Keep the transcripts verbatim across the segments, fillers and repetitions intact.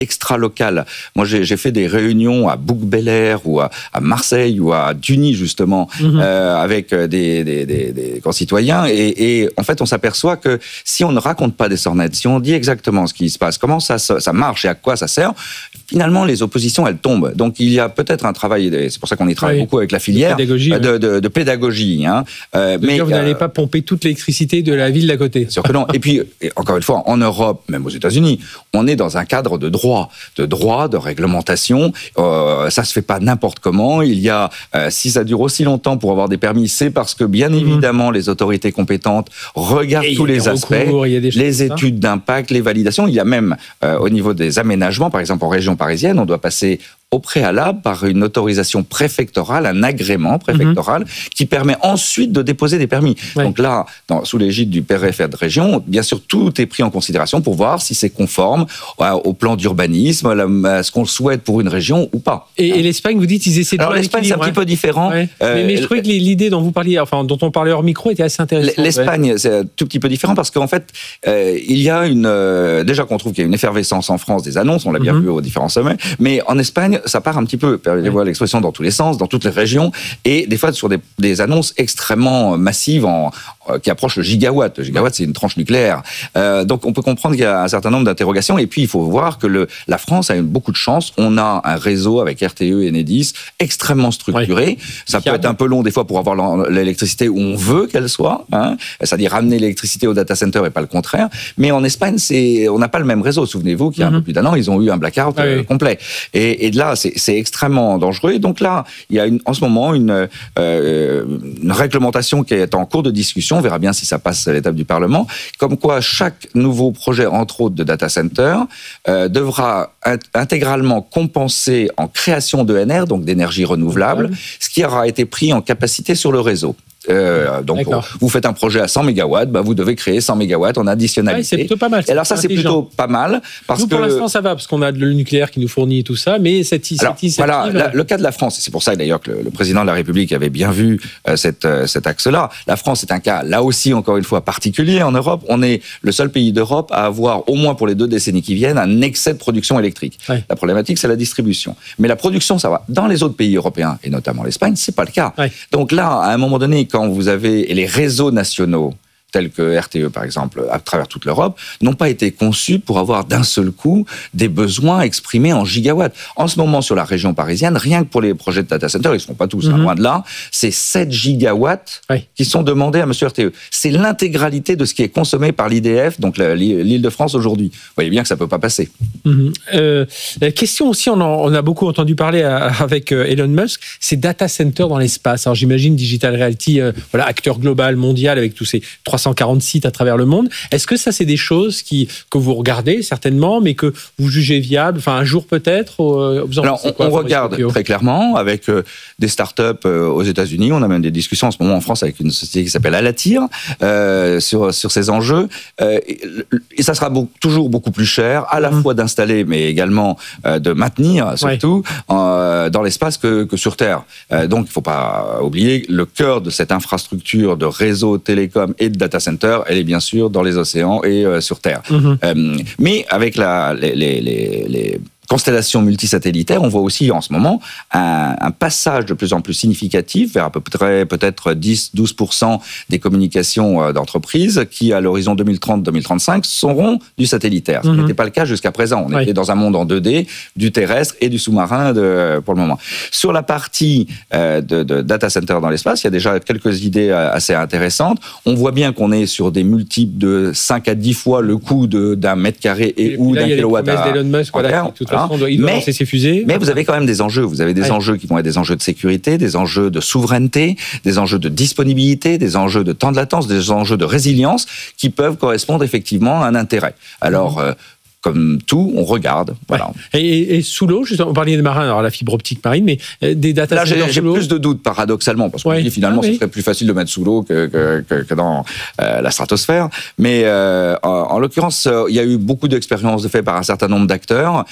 extra-locales. Moi, j'ai, j'ai fait des réunions à Bouc-Bel-Air ou à, à Marseille ou à Tunis, justement, mmh. euh, avec des, des, des, des concitoyens. Et, et en fait, on s'aperçoit que si on ne raconte pas des sornettes, si on dit exactement ce qui se passe, comment ça, ça marche et à quoi ça sert, finalement, les oppositions, elles tombent. Donc, il y a peut-être un travail, c'est pour ça qu'on y travaille oui. beaucoup avec la filière, de pédagogie. De, de, de pédagogie hein. euh, mais dire, vous euh, n'allez pas pomper toute l'électricité de la ville d'à côté. Sûr que non. Et puis, et encore une fois, en Europe, même aux États-Unis, on est dans un cadre de droit, de droit, de réglementation. Euh, ça se fait pas n'importe comment. Il y a, euh, si ça dure aussi longtemps pour avoir des permis, c'est parce que, bien mmh. évidemment, les autorités compétentes regardent et tous les aspects, recours, les études d'impact, les validations. Il y a même, euh, au niveau des aménagements, par exemple, en région parisienne, on doit passer au préalable par une autorisation préfectorale, un agrément préfectoral mmh. qui permet ensuite de déposer des permis. Oui. Donc là, dans, sous l'égide du préfet de région, bien sûr, tout est pris en considération pour voir si c'est conforme au plan d'urbanisme, à ce qu'on souhaite pour une région ou pas. Et, hein. et l'Espagne, vous dites, ils essaient de... Alors l'Espagne, c'est un ouais. petit peu différent. Ouais. Euh, mais, mais je trouvais que l'idée dont vous parliez, enfin, dont on parlait hors micro était assez intéressante. L'Espagne, ouais. c'est un tout petit peu différent parce qu'en fait, euh, il y a une... Euh, déjà qu'on trouve qu'il y a une effervescence en France des annonces, on l'a bien mmh. vu aux différents sommets, mais en Espagne, ça part un petit peu, permettez-moi l'expression, dans tous les sens, dans toutes les régions, et des fois sur des, des annonces extrêmement massives en, euh, qui approchent le gigawatt. Le gigawatt, c'est une tranche nucléaire. Euh, donc on peut comprendre qu'il y a un certain nombre d'interrogations, et puis il faut voir que le, la France a eu beaucoup de chance. On a un réseau avec R T E et Enedis extrêmement structuré. Oui. Ça peut être un peu long des fois pour avoir l'électricité où on veut qu'elle soit, hein, c'est-à-dire ramener l'électricité au data center et pas le contraire. Mais en Espagne, c'est, on n'a pas le même réseau. Souvenez-vous qu'il y a mm-hmm. un peu plus d'un an, ils ont eu un blackout ah, euh, oui. complet. Et, et de là, c'est, c'est extrêmement dangereux. Et donc là, il y a une, en ce moment une, euh, une réglementation qui est en cours de discussion. On verra bien si ça passe à l'étape du Parlement. Comme quoi, chaque nouveau projet, entre autres de data center, euh, devra int- intégralement compenser en création d'E N R, donc d'énergie renouvelable, ouais. ce qui aura été pris en capacité sur le réseau. Euh, donc, D'accord. vous faites un projet à cent mégawatts, bah, vous devez créer cent mégawatts en additionnalité. Ouais, c'est plutôt pas mal. Et alors ça, c'est plutôt pas mal. Parce nous, que... pour l'instant, ça va, parce qu'on a le nucléaire qui nous fournit tout ça, mais cette, cette alors, initiative... Voilà, la, le cas de la France, et c'est pour ça d'ailleurs que le, le président de la République avait bien vu euh, cette, euh, cet axe-là. La France est un cas, là aussi, encore une fois, particulier en Europe. On est le seul pays d'Europe à avoir, au moins pour les deux décennies qui viennent, un excès de production électrique. Ouais. La problématique, c'est la distribution. Mais la production, ça va. Dans les autres pays européens, et notamment l'Espagne, c'est pas le cas. Ouais. Donc là, à un moment donné, quand vous avez... Et les réseaux nationaux, tels que R T E par exemple, à travers toute l'Europe, n'ont pas été conçus pour avoir d'un seul coup des besoins exprimés en gigawatts. En ce moment, sur la région parisienne, rien que pour les projets de data center, ils ne sont pas tous, mm-hmm. hein, loin de là, c'est sept gigawatts oui. qui sont demandés à monsieur R T E. C'est l'intégralité de ce qui est consommé par l'I D F, donc l'Île-de-France aujourd'hui. Vous voyez bien que ça ne peut pas passer. Mm-hmm. Euh, la question aussi, on, en, on a beaucoup entendu parler à, avec Elon Musk, c'est data center dans l'espace. Alors j'imagine Digital Realty, euh, voilà, acteur global, mondial, avec tous ces trois cent quarante sites à travers le monde. Est-ce que ça, c'est des choses qui, que vous regardez certainement, mais que vous jugez viables, enfin un jour peut-être euh, vous en Alors, on, quoi, on regarde très clairement avec euh, des startups euh, aux États-Unis. On a même des discussions en ce moment en France avec une société qui s'appelle Alatir euh, sur sur ces enjeux. Euh, et, et ça sera beaucoup, toujours beaucoup plus cher, à la mmh. fois d'installer, mais également euh, de maintenir, surtout ouais. euh, dans l'espace que, que sur Terre. Euh, donc, il ne faut pas oublier le cœur de cette infrastructure de réseau télécom et de data center, elle est bien sûr dans les océans et euh, sur Terre. Mmh. Euh, mais avec la, les, les, les, les constellations multisatellitaires, on voit aussi en ce moment un, un passage de plus en plus significatif vers à peu près peut-être dix à douze pour cent des communications d'entreprises qui, à l'horizon deux mille trente deux mille trente-cinq, seront du satellitaire. Ce qui n'était mmh. pas le cas jusqu'à présent. On oui. était dans un monde en deux D, du terrestre et du sous-marin de, pour le moment. Sur la partie euh, de, de data center dans l'espace, il y a déjà quelques idées assez intéressantes. On voit bien qu'on est sur des multiples de cinq à dix fois le coût de, d'un mètre carré et, et ou d'un kilowatt. Il y a les promesses d'Elon Musk, voilà, qui, voilà. Doit, il doit mais, lancer ses fusées. Mais vous avez quand même des enjeux. Vous avez des ouais. enjeux qui vont être des enjeux de sécurité, des enjeux de souveraineté, des enjeux de disponibilité, des enjeux de temps de latence, des enjeux de résilience qui peuvent correspondre effectivement à un intérêt. Alors, mmh. euh, comme tout, on regarde. Voilà. Ouais. Et, et sous l'eau, justement, on parlait des marins, alors la fibre optique marine, mais des data Là, centers j'ai, j'ai plus de doutes, paradoxalement, parce qu'on ouais. dit finalement, ah, oui. ce serait plus facile de mettre sous l'eau que, que, que, que dans euh, la stratosphère. Mais euh, en, en l'occurrence, euh, il y a eu beaucoup d'expériences de fait par un certain nombre d'acteurs,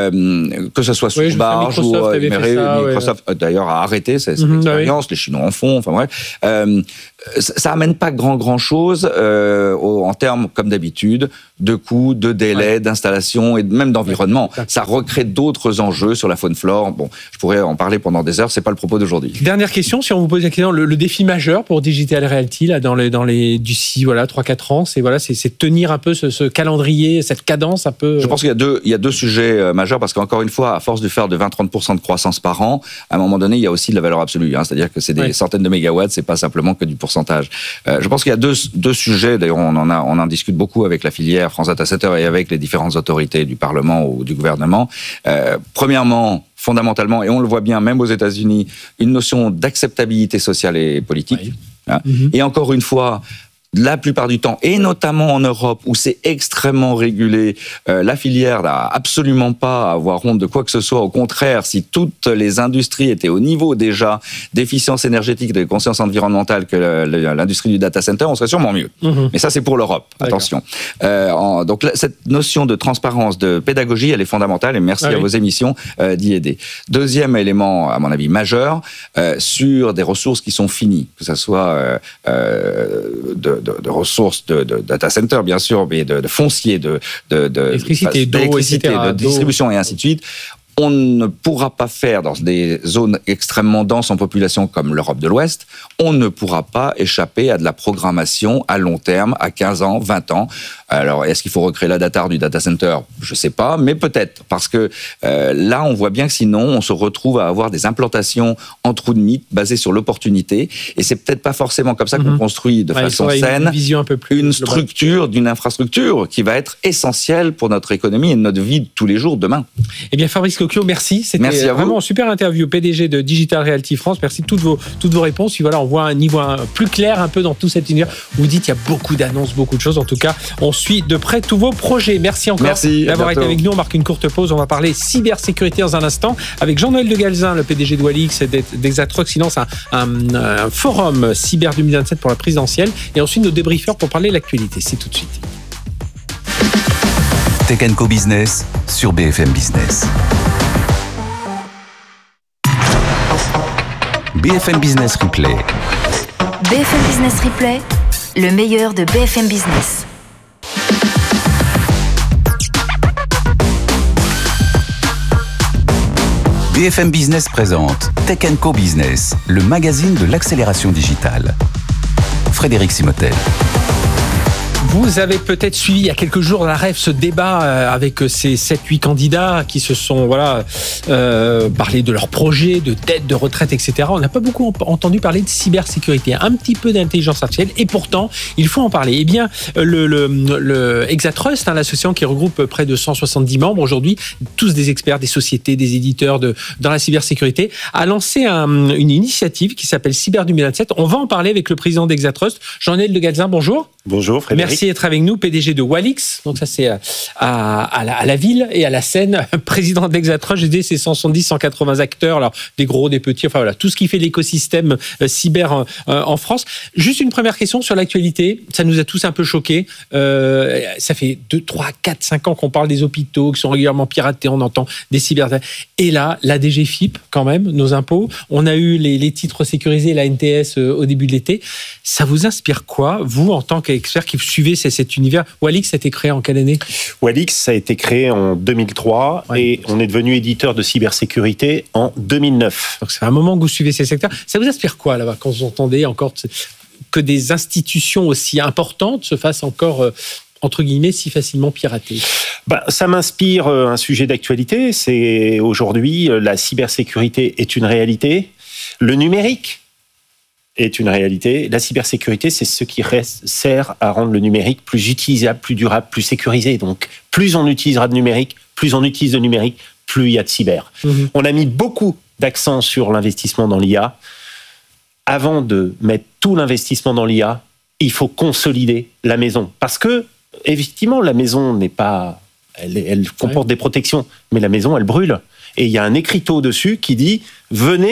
euh, que ce soit sous oui, barge ou euh, Microsoft, ouais. Microsoft d'ailleurs a arrêté ces, ces mm-hmm, expériences, oui. les Chinois en font, enfin bref. Euh, ça amène pas grand grand chose euh, en termes, comme d'habitude, de coûts, de délais, ouais. d'installation et même d'environnement. Ouais, ça recrée d'autres enjeux sur la faune flore. Bon, je pourrais en parler pendant des heures. C'est pas le propos d'aujourd'hui. Dernière question, si on vous pose la question, le, le défi majeur pour Digital Realty là dans les dans les d'ici voilà trois quatre ans, c'est voilà, c'est, c'est tenir un peu ce, ce calendrier, cette cadence un peu. Je pense qu'il y a deux il y a deux sujets majeurs parce qu'encore une fois, à force de faire de vingt à trente pour cent de croissance par an, à un moment donné, il y a aussi de la valeur absolue. Hein, c'est-à-dire que c'est des ouais. centaines de mégawatts, c'est pas simplement que du pourcentage. Euh, je pense qu'il y a deux, deux sujets, d'ailleurs on en, a, on en discute beaucoup avec la filière France Data Center et avec les différentes autorités du Parlement ou du gouvernement. Euh, premièrement, fondamentalement, et on le voit bien même aux États-Unis, une notion d'acceptabilité sociale et politique. Oui. Hein. Mm-hmm. Et encore une fois, la plupart du temps, et notamment en Europe, où c'est extrêmement régulé, euh, la filière n'a absolument pas à avoir honte de quoi que ce soit. Au contraire, si toutes les industries étaient au niveau déjà d'efficience énergétique, de conscience environnementale que l'industrie du data center, on serait sûrement mieux. Mmh. Mais ça, c'est pour l'Europe. D'accord. Attention. Euh, en, donc, cette notion de transparence, de pédagogie, elle est fondamentale, et merci ah, à oui. vos émissions euh, d'y aider. Deuxième élément, à mon avis, majeur, euh, sur des ressources qui sont finies, que ce soit euh, euh, de De, de ressources de, de data center, bien sûr, mais de, de foncier, de, de, de électricité, d'eau, d'électricité, et cetera, de distribution d'eau. Et ainsi de suite. On ne pourra pas faire dans des zones extrêmement denses en population comme l'Europe de l'Ouest, on ne pourra pas échapper à de la programmation à long terme, à quinze ans, vingt ans. Alors, est-ce qu'il faut recréer la data du data center ? Je ne sais pas, mais peut-être. Parce que euh, là, on voit bien que sinon, on se retrouve à avoir des implantations en trou de mythe basées sur l'opportunité. Et c'est peut-être pas forcément comme ça qu'on mm-hmm. construit de ouais, façon saine une, vision un peu plus une structure d'une infrastructure qui va être essentielle pour notre économie et notre vie de tous les jours demain. Eh bien, Fabrice Cocchio, merci. C'était merci vraiment une super interview. P D G de Digital Realty France. Merci de toutes vos, toutes vos réponses. Puis voilà, on voit un niveau un, plus clair un peu dans tout cet univers. Vous dites qu'il y a beaucoup d'annonces, beaucoup de choses. En tout cas, on suit de près tous vos projets. Merci encore Merci, d'avoir été avec nous. On marque une courte pause. On va parler cybersécurité dans un instant avec Jean-Noël de Galzin, le P D G de Walix et d'Exatrox. Il lance un, un, un forum cyber deux mille vingt-sept pour la présidentielle. Et ensuite, nos débriefeurs pour parler de l'actualité. C'est tout de suite. Tech and Co Business sur B F M Business. B F M Business Replay. B F M Business Replay, le meilleur de B F M Business. B F M Business présente Tech and Co Business, le magazine de l'accélération digitale. Frédéric Simotel. Vous avez peut-être suivi il y a quelques jours la R E F ce débat avec ces sept huit candidats qui se sont voilà euh, parlé de leurs projets, de dettes, de retraite, et cetera. On n'a pas beaucoup entendu parler de cybersécurité, un petit peu d'intelligence artificielle, et pourtant il faut en parler. Eh bien, le, le, le Exatrust, hein, l'association qui regroupe près de cent soixante-dix membres aujourd'hui, tous des experts, des sociétés, des éditeurs de dans la cybersécurité, a lancé un, une initiative qui s'appelle Cyber deux mille vingt-sept. On va en parler avec le président d'Exatrust, Jean-Noël de Galzin. Bonjour. Bonjour Frédéric. Merci d'être avec nous, P D G de Walix. Donc ça c'est à, à, la, à la ville et à la Seine, président d'Exatrust. J'ai dit c'est cent soixante-dix, cent quatre-vingts acteurs, alors des gros, des petits, enfin voilà, tout ce qui fait l'écosystème euh, cyber euh, en France. Juste une première question sur l'actualité. Ça nous a tous un peu choqués. Euh, ça fait deux, trois, quatre, cinq ans qu'on parle des hôpitaux qui sont régulièrement piratés. On entend des cyber. Et là, la D G F I P quand même, nos impôts. On a eu les, les titres sécurisés, la N T S euh, au début de l'été. Ça vous inspire quoi, vous, en tant qu'expert qui suivez cet univers? Walix a été créé en quelle année? Walix a été créé en deux mille trois ouais. et on est devenu éditeur de cybersécurité en deux mille neuf. Donc c'est un moment que vous suivez ces secteurs. Ça vous inspire quoi là-bas quand vous entendez encore que des institutions aussi importantes se fassent encore euh, entre guillemets si facilement piratées? Ben, ça m'inspire un sujet d'actualité. C'est aujourd'hui la cybersécurité est une réalité. Le numérique est une réalité. La cybersécurité, c'est ce qui reste, sert à rendre le numérique plus utilisable, plus durable, plus sécurisé. Donc, plus on utilisera de numérique, plus on utilise de numérique, plus il y a de cyber. Mmh. On a mis beaucoup d'accent sur l'investissement dans l'I A. Avant de mettre tout l'investissement dans l'I A, il faut consolider la maison. Parce que, effectivement, la maison n'est pas... Elle, elle comporte ouais. des protections, mais la maison, elle brûle. Et il y a un écriteau dessus qui dit « Venez... »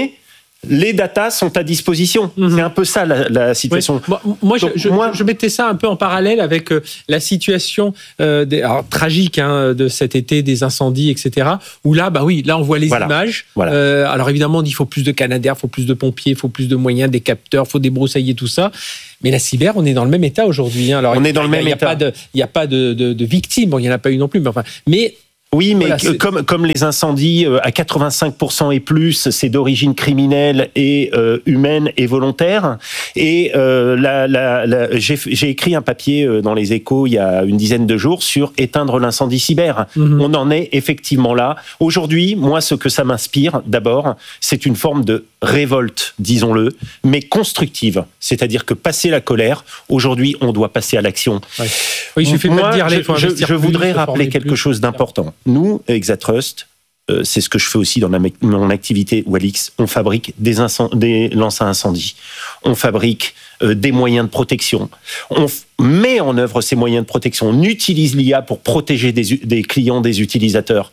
les datas sont à disposition. Mmh. C'est un peu ça la, la situation. Oui. Moi, moi, Donc, je, je, moi, je mettais ça un peu en parallèle avec euh, la situation euh, des, alors, tragique hein, de cet été, des incendies, et cetera. Où là, bah oui, là on voit les voilà. images. Voilà. Euh, alors évidemment, il faut plus de canadaires, il faut plus de pompiers, il faut plus de moyens, des capteurs, il faut débroussailler tout ça. Mais la cyber, on est dans le même état aujourd'hui. Hein. Alors, on est dans le même y a état. Il n'y a pas de, de, de victimes. Bon, il n'y en a pas eu non plus. Mais enfin, mais Oui, mais voilà, comme, comme les incendies, à quatre-vingt-cinq pour cent et plus, c'est d'origine criminelle et euh, humaine et volontaire. Et euh, la, la, la, j'ai, j'ai écrit un papier dans les Échos il y a une dizaine de jours sur éteindre l'incendie cyber. Mm-hmm. On en est effectivement là. Aujourd'hui, moi, ce que ça m'inspire, d'abord, c'est une forme de révolte, disons-le, mais constructive. C'est-à-dire que passer la colère, aujourd'hui, on doit passer à l'action. Ouais. Oui, il suffit moi, de dire, je, je, je, je voudrais rappeler quelque plus. chose d'important. Nous, Exatrust, euh, c'est ce que je fais aussi dans la, mon activité Walix, on fabrique des, incend- des lances à incendie, on fabrique euh, des moyens de protection, on f- met en œuvre ces moyens de protection, on utilise l'I A pour protéger des, des clients, des utilisateurs.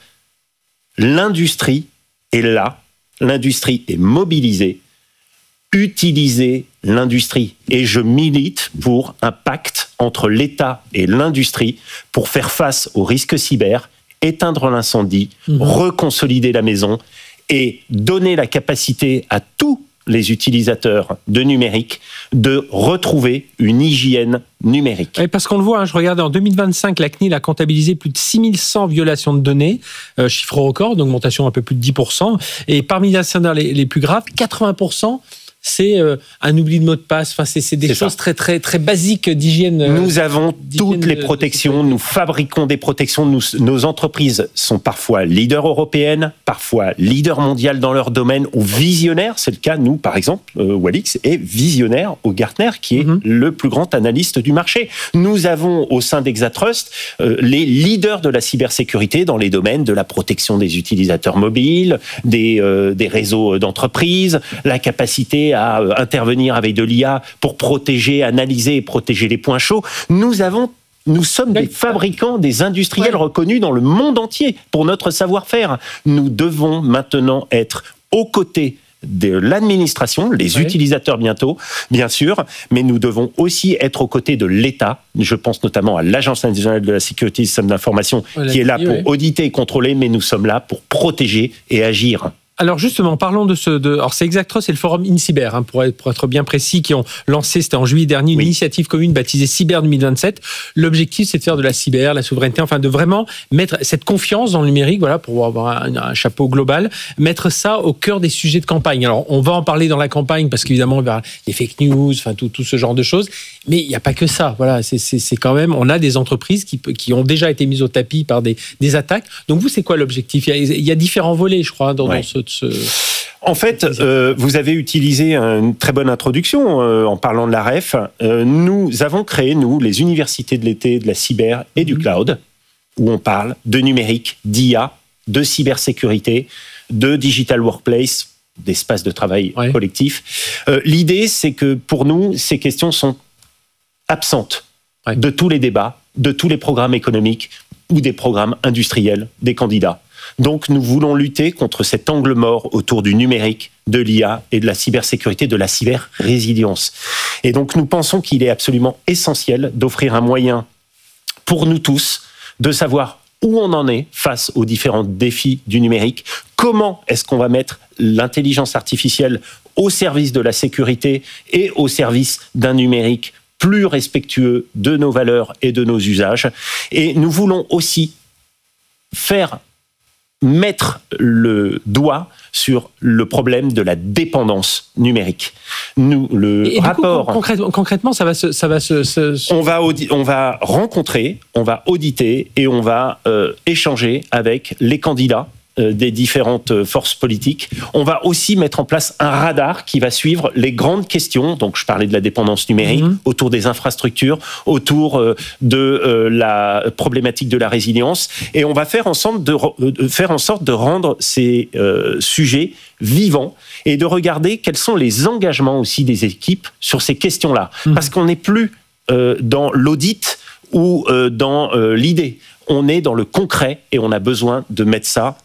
L'industrie est là, l'industrie est mobilisée, utilisez l'industrie. Et je milite pour un pacte entre l'État et l'industrie pour faire face aux risques cyber, éteindre l'incendie, mmh. reconsolider la maison et donner la capacité à tous les utilisateurs de numérique de retrouver une hygiène numérique. Et parce qu'on le voit, hein, je regardais en deux mille vingt-cinq, la C N I L a comptabilisé plus de six mille cent violations de données, euh, chiffre record, d'augmentation un peu plus de dix pour cent. Et parmi les incidents les, les plus graves, quatre-vingts pour cent c'est euh, un oubli de mot de passe. Enfin, c'est, c'est des c'est choses ça. très très très basiques d'hygiène. Euh, nous avons toutes les protections. De, de nous fabriquons des protections. Nous, nos entreprises sont parfois leaders européennes, parfois leaders mondiales dans leur domaine ou visionnaires. C'est le cas, nous, par exemple, euh, Walix est visionnaire au Gartner, qui est mm-hmm. le plus grand analyste du marché. Nous avons au sein d'Exatrust euh, les leaders de la cybersécurité dans les domaines de la protection des utilisateurs mobiles, des euh, des réseaux d'entreprises, la capacité à intervenir avec de l'I A pour protéger, analyser et protéger les points chauds. Nous avons, nous sommes des fabricants, des industriels ouais. reconnus dans le monde entier pour notre savoir-faire. Nous devons maintenant être aux côtés de l'administration, les ouais. utilisateurs bientôt, bien sûr, mais nous devons aussi être aux côtés de l'État. Je pense notamment à l'Agence nationale de la sécurité des systèmes d'information ouais, qui est là dit, pour ouais. auditer et contrôler, mais nous sommes là pour protéger et agir. Alors justement, parlons de ce... De, alors c'est Exatrust et le forum InCyber, hein, pour, être, pour être bien précis, qui ont lancé, c'était en juillet dernier, une oui. initiative commune baptisée Cyber deux mille vingt-sept. L'objectif, c'est de faire de la cyber, la souveraineté, enfin de vraiment mettre cette confiance dans le numérique, voilà, pour avoir un, un chapeau global, mettre ça au cœur des sujets de campagne. Alors on va en parler dans la campagne, parce qu'évidemment, il y a les fake news, enfin tout, tout ce genre de choses, mais il n'y a pas que ça. Voilà, c'est, c'est, c'est quand même... On a des entreprises qui, qui ont déjà été mises au tapis par des, des attaques. Donc vous, c'est quoi l'objectif ? il y, a, il y a différents volets, je crois, dans, ouais. dans ce... Ce... En fait, euh, vous avez utilisé une très bonne introduction euh, en parlant de la R E F. Euh, nous avons créé, nous, les universités de l'été, de la cyber et du cloud, où on parle de numérique, d'I A, de cybersécurité, de digital workplace, d'espace de travail ouais. collectif. Euh, l'idée, c'est que pour nous, ces questions sont absentes ouais. de tous les débats, de tous les programmes économiques ou des programmes industriels des candidats. Donc, nous voulons lutter contre cet angle mort autour du numérique, de l'I A et de la cybersécurité, de la cyber-résilience. Et donc, nous pensons qu'il est absolument essentiel d'offrir un moyen pour nous tous de savoir où on en est face aux différents défis du numérique, comment est-ce qu'on va mettre l'intelligence artificielle au service de la sécurité et au service d'un numérique plus respectueux de nos valeurs et de nos usages. Et nous voulons aussi faire mettre le doigt sur le problème de la dépendance numérique. Nous, le et rapport... Coup, concrètement, concrètement, ça va se... Ça va se, se, se... On, va audi- on va rencontrer, on va auditer et on va euh, échanger avec les candidats euh, des différentes forces politiques. On va aussi mettre en place un radar qui va suivre les grandes questions. Donc, je parlais de la dépendance numérique, mmh. autour des infrastructures, autour euh, de euh, la problématique de la résilience. Et on va faire en sorte de, de, faire en sorte de rendre ces euh, sujets vivants et de regarder quels sont les engagements aussi des équipes sur ces questions-là. Mmh. Parce qu'on n'est plus euh, dans l'audit ou euh, dans euh, l'idée. On est dans le concret et on a besoin de mettre ça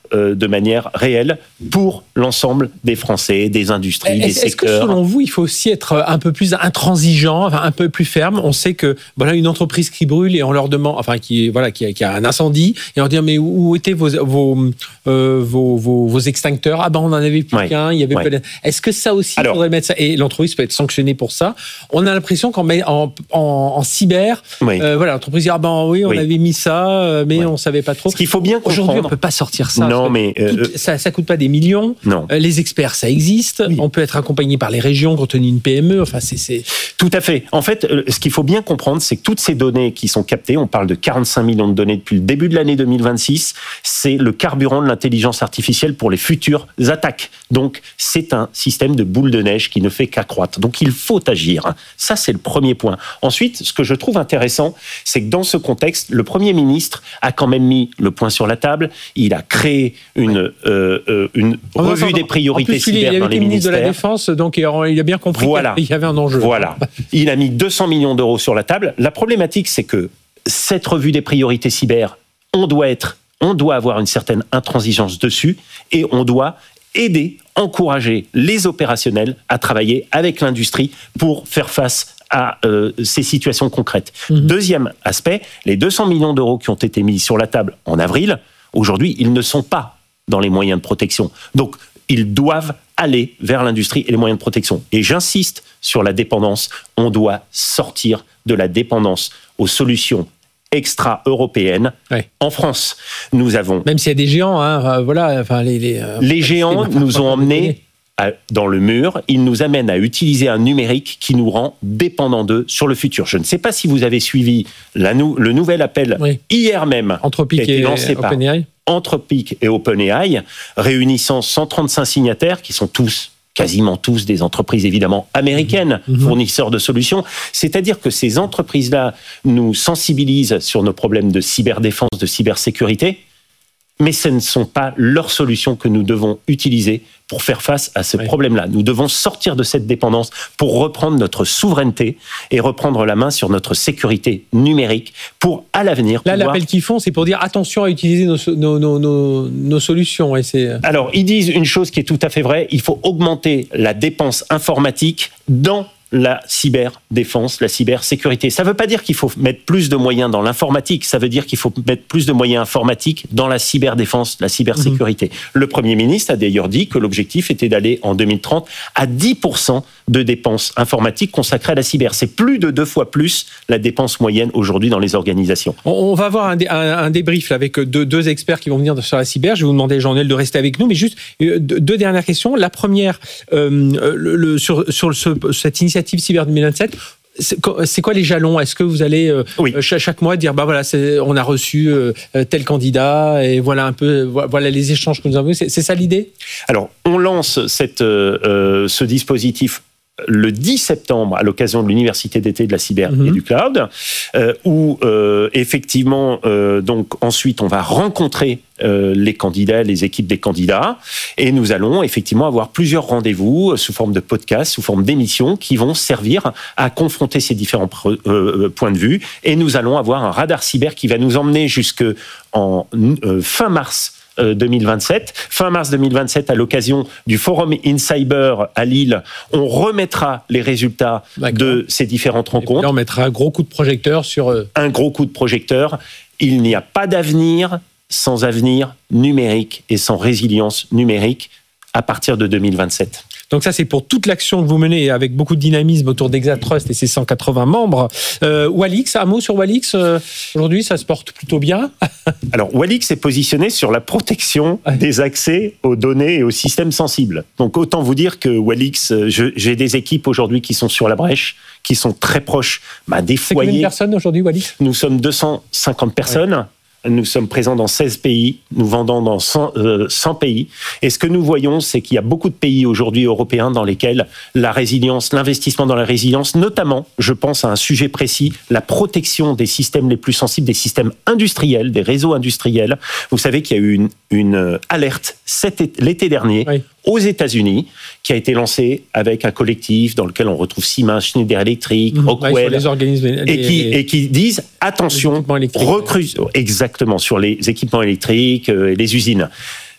euh, de manière réelle pour l'ensemble des Français, des industries, est-ce, des est-ce secteurs. Est-ce que selon vous, il faut aussi être un peu plus intransigeant, enfin, un peu plus ferme? On sait que voilà une entreprise qui brûle et on leur demande, enfin qui voilà qui a, qui a un incendie et on leur dit mais où étaient vos vos, euh, vos, vos vos extincteurs? Ah ben on en avait plus ouais. qu'un. Il y avait. Ouais. Est-ce que ça aussi, il faudrait mettre ça et l'entreprise peut être sanctionnée pour ça? On a l'impression qu'en en, en, en cyber, oui. euh, voilà, l'entreprise dit ah ben oui, on oui. avait mis ça, mais oui. on savait pas trop. Ce qu'il faut bien comprendre. Aujourd'hui, on peut pas sortir ça. Non, mais euh, tout, ça, ça coûte pas des millions. Non. Euh, les experts, ça existe. Oui. On peut être accompagné par les régions quand on est une P M E. Enfin, c'est, c'est. Tout à fait. En fait, euh, ce qu'il faut bien comprendre, c'est que toutes ces données qui sont captées, on parle de quarante-cinq millions de données depuis le début de l'année deux mille vingt-six, c'est le carburant de l'intelligence artificielle pour les futures attaques. Donc, c'est un système de boule de neige qui ne fait qu'accroître. Donc, il faut agir. Ça, c'est le premier point. Ensuite, ce que je trouve intéressant, c'est que dans ce contexte, le Premier ministre a quand même mis le point sur la table. Il a créé une, ouais. euh, euh, une en revue enfin, des priorités plus, cyber il dans les ministères. De la Défense, donc il a bien compris voilà. qu'il y avait un enjeu. Voilà. Il a mis deux cents millions d'euros sur la table. La problématique, c'est que cette revue des priorités cyber, on doit être, on doit avoir une certaine intransigeance dessus et on doit aider, encourager les opérationnels à travailler avec l'industrie pour faire face à euh, ces situations concrètes. Mmh. Deuxième aspect, les deux cents millions d'euros qui ont été mis sur la table en avril, aujourd'hui, ils ne sont pas dans les moyens de protection. Donc, ils doivent aller vers l'industrie et les moyens de protection. Et j'insiste sur la dépendance. On doit sortir de la dépendance aux solutions extra-européennes. Ouais. En France, nous avons... Même s'il y a des géants, hein, voilà, enfin, les, les, euh, les géants nous ont emmenés à, dans le mur. Ils nous amènent à utiliser un numérique qui nous rend dépendants d'eux sur le futur. Je ne sais pas si vous avez suivi la nou- le nouvel appel oui. hier même Anthropic qui a été lancé et par OpenAI. Anthropic et OpenAI, réunissant cent trente-cinq signataires qui sont tous quasiment tous des entreprises évidemment américaines, mmh. fournisseurs de solutions. C'est-à-dire que ces entreprises-là nous sensibilisent sur nos problèmes de cyberdéfense, de cybersécurité, mais ce ne sont pas leurs solutions que nous devons utiliser pour faire face à ce oui. problème-là. Nous devons sortir de cette dépendance pour reprendre notre souveraineté et reprendre la main sur notre sécurité numérique pour, à l'avenir... Là, pouvoir... l'appel qu'ils font, c'est pour dire attention à utiliser nos, nos, nos, nos, nos solutions. Et c'est... Alors, ils disent une chose qui est tout à fait vraie, il faut augmenter la dépense informatique dans la cyberdéfense, la cybersécurité. Ça ne veut pas dire qu'il faut mettre plus de moyens dans l'informatique, ça veut dire qu'il faut mettre plus de moyens informatiques dans la cyberdéfense, la cybersécurité. Mmh. Le Premier ministre a d'ailleurs dit que l'objectif était d'aller en deux mille trente à dix pour cent de dépenses informatiques consacrées à la cyber. C'est plus de deux fois plus la dépense moyenne aujourd'hui dans les organisations. On va avoir un, dé, un, un débrief là, avec deux, deux experts qui vont venir sur la cyber. Je vais vous demander, Jean-Noël, de rester avec nous, mais juste deux, deux dernières questions. La première, euh, le, le, sur, sur ce, cette initiative Cyber deux mille vingt-sept, c'est quoi les jalons? Est-ce que vous allez euh, oui. chaque, chaque mois dire bah voilà, c'est, on a reçu euh, tel candidat et voilà un peu voilà les échanges que nous avons. C'est, c'est ça l'idée? Alors on lance cette, euh, ce dispositif le dix septembre à l'occasion de l'Université d'été de la cyber mmh. et du cloud, euh, où euh, effectivement euh, donc ensuite on va rencontrer euh, les candidats, les équipes des candidats, et nous allons effectivement avoir plusieurs rendez-vous sous forme de podcasts, sous forme d'émissions qui vont servir à confronter ces différents pre- euh, points de vue, et nous allons avoir un radar cyber qui va nous emmener jusque en euh, fin mars deux mille vingt-sept. Fin mars deux mille vingt-sept, à l'occasion du Forum InCyber à Lille, on remettra les résultats D'accord. de ces différentes rencontres. Là, on mettra un gros coup de projecteur sur... Euh... Un gros coup de projecteur. Il n'y a pas d'avenir sans avenir numérique et sans résilience numérique à partir de deux mille vingt-sept. Donc ça, c'est pour toute l'action que vous menez avec beaucoup de dynamisme autour d'Exatrust et ses cent quatre-vingts membres. Euh, Walix, un mot sur Walix. Euh, aujourd'hui, ça se porte plutôt bien. Alors, Walix est positionné sur la protection ouais. des accès aux données et aux systèmes sensibles. Donc, autant vous dire que Walix, je, j'ai des équipes aujourd'hui qui sont sur la brèche, qui sont très proches bah, des c'est foyers. Combien de personnes aujourd'hui, Walix? Nous sommes deux cent cinquante personnes. Ouais. Nous sommes présents dans seize pays, nous vendons dans cent, euh, cent pays. Et ce que nous voyons, c'est qu'il y a beaucoup de pays aujourd'hui européens dans lesquels la résilience, l'investissement dans la résilience, notamment, je pense à un sujet précis, la protection des systèmes les plus sensibles, des systèmes industriels, des réseaux industriels. Vous savez qu'il y a eu une, une alerte cet été, l'été dernier oui. aux États-Unis, qui a été lancée avec un collectif dans lequel on retrouve Siemens, Schneider Electric, mmh, Rockwell, les organismes, les, et, qui, et qui disent attention, recrue exactement sur les équipements électriques et les usines.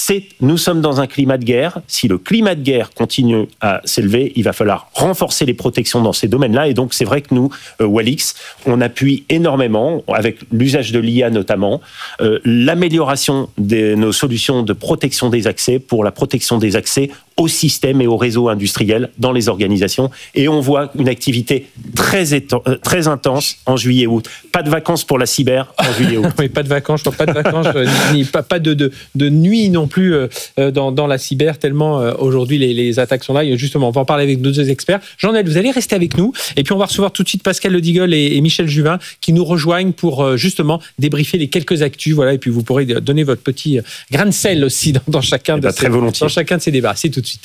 c'est, nous sommes dans un climat de guerre. Si le climat de guerre continue à s'élever, il va falloir renforcer les protections dans ces domaines-là. Et donc, c'est vrai que nous, euh, Walix, on appuie énormément, avec l'usage de l'I A notamment, euh, l'amélioration de nos solutions de protection des accès pour la protection des accès au système et au réseau industriel dans les organisations. Et on voit une activité très, éten- euh, très intense en juillet-août. Pas de vacances pour la cyber en juillet-août. Oui, pas de vacances, je crois, pas de vacances, ni, ni- pas, pas de, de, de nuit non plus euh, dans, dans la cyber, tellement euh, aujourd'hui les, les attaques sont là. Et justement, on va en parler avec nos deux experts. Jean-Noël, vous allez rester avec nous. Et puis on va recevoir tout de suite Pascal Ledigolle et, et Michel Juvin qui nous rejoignent pour euh, justement débriefer les quelques actus. Voilà, et puis vous pourrez donner votre petit grain de sel aussi dans, dans, chacun, de bah, ces, très volontiers. dans chacun de ces débats. C'est tout de suite.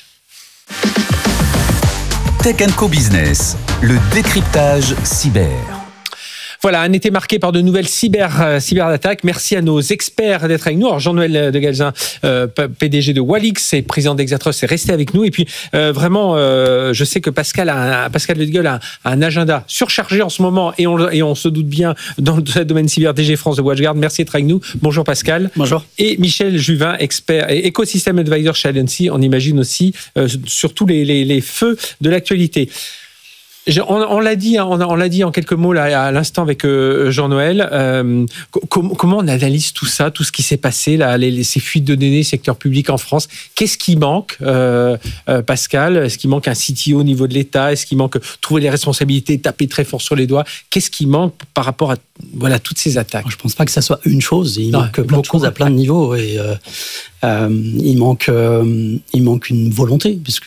Tech Co Business, le décryptage cyber. Voilà, un été marqué par de nouvelles cyber, euh, cyberattaques. Merci à nos experts d'être avec nous. Alors, Jean-Noël de Galzin, euh, P D G de Walix et président d'Exatrust, est resté avec nous. Et puis, euh, vraiment, euh, je sais que Pascal a un, Pascal Ledigolle a un, un agenda surchargé en ce moment et on, et on se doute bien dans le domaine cyber D G France de WatchGuard. Merci d'être avec nous. Bonjour Pascal. Bonjour. Et Michel Juvin, expert et écosystème advisor chez Alliancy. On imagine aussi euh, sur tous les, les, les feux de l'actualité. Je, on, on l'a dit, on, on l'a dit en quelques mots là, à l'instant avec euh, Jean-Noël. Euh, com- comment on analyse tout ça, tout ce qui s'est passé là, les, les, ces fuites de données, secteur public en France. Qu'est-ce qui manque, euh, euh, Pascal ? Est-ce qu'il manque un C T O au niveau de l'État ? Est-ce qu'il manque trouver les responsabilités, taper très fort sur les doigts ? Qu'est-ce qui manque par rapport à voilà toutes ces attaques ? Je ne pense pas que ça soit une chose. Il non, manque plein de choses à plein de niveaux et euh, euh, il manque, euh, il manque une volonté puisque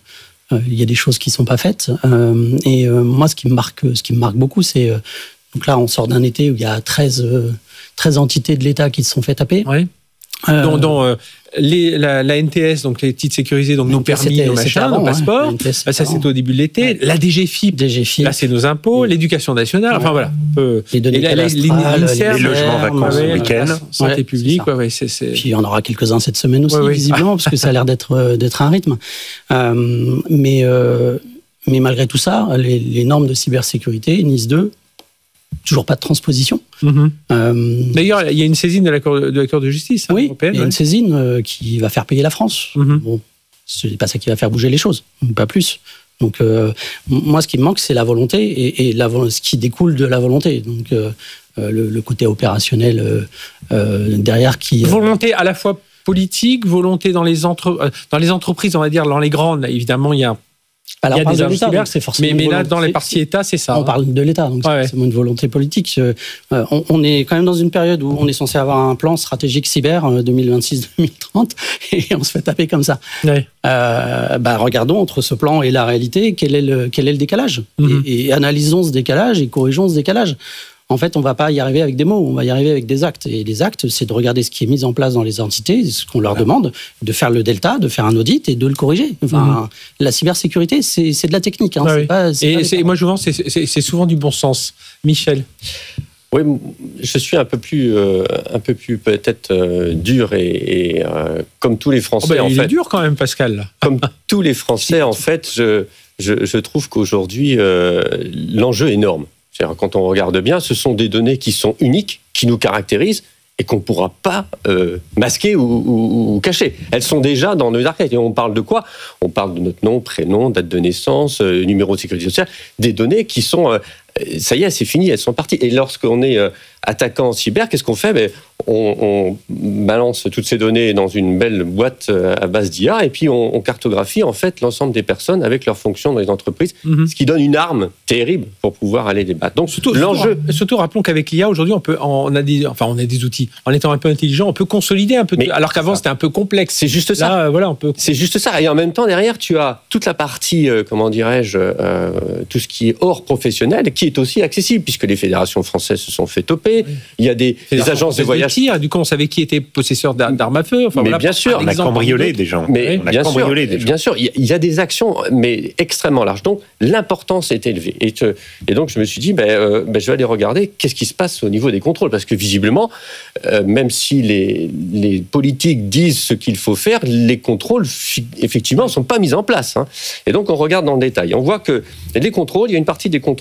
il y a des choses qui ne sont pas faites. Euh, et euh, moi, ce qui me marque, ce qui me marque beaucoup, c'est... Euh, donc là, on sort d'un été où il y a treize, euh, treize entités de l'État qui se sont fait taper. Oui. Euh, dont, dont euh, les, la, la N T S, donc les titres sécurisés, donc nos permis, nos machins, nos passeports. Hein, N T S, ça, c'était au début de l'été. Ouais. La D G F I P, D G F I P. Là, c'est nos impôts, ouais. L'éducation nationale. Enfin, voilà. Peu, les données et la, les, les, les logements vacances ouais, week-end. Santé ouais, publique. Ouais, ouais, c'est, c'est... Puis, il y en aura quelques-uns cette semaine aussi, ouais, visiblement, ouais. parce que ça a l'air d'être, d'être un rythme. Euh, mais, euh, mais malgré tout ça, les, les normes de cybersécurité, NIS deux, toujours pas de transposition. Mm-hmm. Euh, D'ailleurs, il y a une saisine de la Cour de, la Cour de justice hein, oui, européenne. Il y a ouais. une saisine euh, qui va faire payer la France. Mm-hmm. Bon, c'est pas ça qui va faire bouger les choses, pas plus. Donc, euh, moi, ce qui me manque, c'est la volonté et, et la, ce qui découle de la volonté. Donc, euh, le, le côté opérationnel euh, euh, derrière qui... Volonté à la fois politique, volonté dans les, entre, dans les entreprises, on va dire, dans les grandes, évidemment, il y a... Alors, il y a on parle des de l'État, cyber, donc c'est forcément mais, mais là, volonté, dans les parties État, c'est ça. On hein. parle de l'État, donc ouais, c'est forcément une volonté politique. Euh, on, on est quand même dans une période où on est censé avoir un plan stratégique cyber euh, deux mille vingt-six deux mille trente et on se fait taper comme ça. Ouais. Euh, bah, regardons entre ce plan et la réalité, quel est le, quel est le décalage mm-hmm. et, et analysons ce décalage et corrigeons ce décalage. En fait, on ne va pas y arriver avec des mots, on va y arriver avec des actes. Et les actes, c'est de regarder ce qui est mis en place dans les entités, ce qu'on leur demande, de faire le delta, de faire un audit et de le corriger. Enfin, mmh. La cybersécurité, c'est, c'est de la technique. Hein, ah c'est oui. pas, c'est et pas c'est, moi, je pense que c'est, c'est, c'est souvent du bon sens. Michel ? Oui, je suis un peu plus, euh, un peu plus peut-être euh, dur et, et euh, comme tous les Français. Oh ben, en il fait, est dur quand même, Pascal. Comme tous les Français, en fait, je, je, je trouve qu'aujourd'hui, euh, l'enjeu est énorme. C'est-à-dire, quand on regarde bien, ce sont des données qui sont uniques, qui nous caractérisent et qu'on ne pourra pas euh, masquer ou, ou, ou cacher. Elles sont déjà dans nos arcades. Et on parle de quoi ? On parle de notre nom, prénom, date de naissance, euh, numéro de sécurité sociale, des données qui sont... Euh, ça y est, c'est fini, elles sont parties. Et lorsqu'on est euh, attaquant en cyber, qu'est-ce qu'on fait ? ben, on, on balance toutes ces données dans une belle boîte euh, à base d'I A et puis on, on cartographie en fait l'ensemble des personnes avec leurs fonctions dans les entreprises, mm-hmm. ce qui donne une arme terrible pour pouvoir aller les battre. Donc surtout, l'enjeu... Surtout, surtout rappelons qu'avec l'I A, aujourd'hui, on, peut, on, a des, enfin, on a des outils. En étant un peu intelligent, on peut consolider un peu, de, alors qu'avant, c'était un peu complexe. C'est juste ça. Là, voilà, on peut... C'est juste ça. Et en même temps, derrière, tu as toute la partie, euh, comment dirais-je, euh, tout ce qui est hors professionnel, qui est aussi accessible, puisque les fédérations françaises se sont fait toper. Oui. Il y a des, des agences de voyage. De tir, du coup, on savait qui était possesseur d'armes à feu. Enfin, mais voilà, bien sûr, on a cambriolé des gens. Mais on a bien cambriolé sûr, des gens. Bien sûr, il y a des actions, mais extrêmement larges. Donc, l'importance est élevée. Et, te, et donc, je me suis dit, ben, euh, ben, je vais aller regarder qu'est-ce qui se passe au niveau des contrôles, parce que visiblement, euh, même si les, les politiques disent ce qu'il faut faire, les contrôles, effectivement, ne sont pas mis en place. Hein. Et donc, on regarde dans le détail. On voit que les contrôles, il y a une partie des contrôles internes.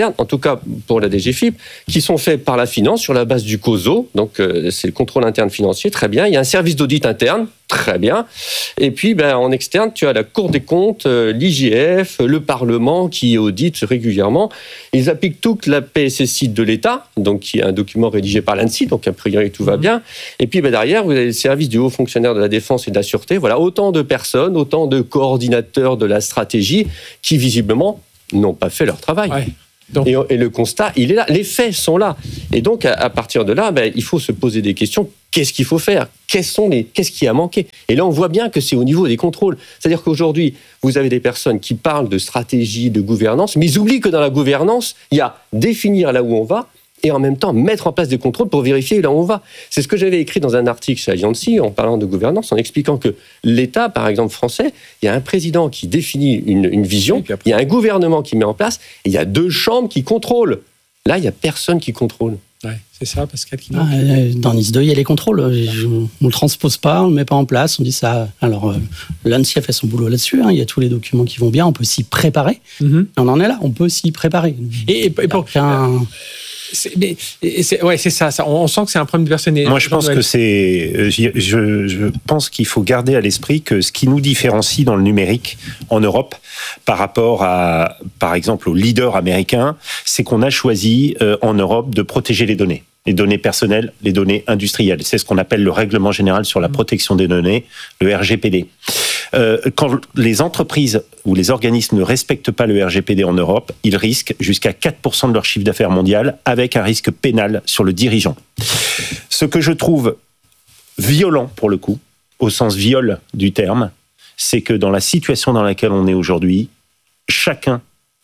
externes, en tout cas pour la D G F I P, qui sont faits par la finance sur la base du COSO, donc euh, c'est le contrôle interne financier, très bien. Il y a un service d'audit interne, très bien. Et puis ben, en externe, tu as la Cour des comptes, euh, l'I G F, le Parlement qui audite régulièrement. Ils appliquent toute la P S S I de l'État, donc qui est un document rédigé par l'A N S I, donc a priori tout va bien. Et puis ben, derrière, vous avez le service du haut fonctionnaire de la défense et de la sûreté. Voilà, autant de personnes, autant de coordinateurs de la stratégie qui visiblement n'ont pas fait leur travail. Ouais. Donc... Et, et le constat, il est là. Les faits sont là. Et donc, à, à partir de là, ben, il faut se poser des questions. Qu'est-ce qu'il faut faire ? Quels sont les... Qu'est-ce qui a manqué ? Et là, on voit bien que c'est au niveau des contrôles. C'est-à-dire qu'aujourd'hui, vous avez des personnes qui parlent de stratégie, de gouvernance, mais ils oublient que dans la gouvernance, il y a définir là où on va et en même temps mettre en place des contrôles pour vérifier là où on va. C'est ce que j'avais écrit dans un article chez Allianz en parlant de gouvernance, en expliquant que l'État, par exemple français, il y a un président qui définit une, une vision, après... il y a un gouvernement qui met en place, et il y a deux chambres qui contrôlent. Là, il n'y a personne qui contrôle. Ouais, c'est ça, Pascal. Qui ah, dans NIS deux, il y a les contrôles. On ne le transpose pas, on ne le met pas en place. On dit ça. Alors, euh, l'A N S I a fait son boulot là-dessus. Hein. Il y a tous les documents qui vont bien. On peut s'y préparer. Mm-hmm. On en est là. On peut s'y préparer. Et, et pour qu'un. C'est, mais, c'est, ouais, c'est ça, ça. On sent que c'est un problème de personnalité. Moi, je pense que c'est. Je, je, je pense qu'il faut garder à l'esprit que ce qui nous différencie dans le numérique en Europe par rapport à, par exemple, aux leaders américains, c'est qu'on a choisi euh, en Europe de protéger les données. Les données personnelles, les données industrielles. C'est ce qu'on appelle le règlement général sur la protection des données, le R G P D. Euh, quand les entreprises ou les organismes ne respectent pas le R G P D en Europe, ils risquent jusqu'à quatre pour cent de leur chiffre d'affaires mondial avec un risque pénal sur le dirigeant. Ce que je trouve violent pour le coup, au sens viol du terme, c'est que dans la situation dans laquelle on est aujourd'hui, chacun,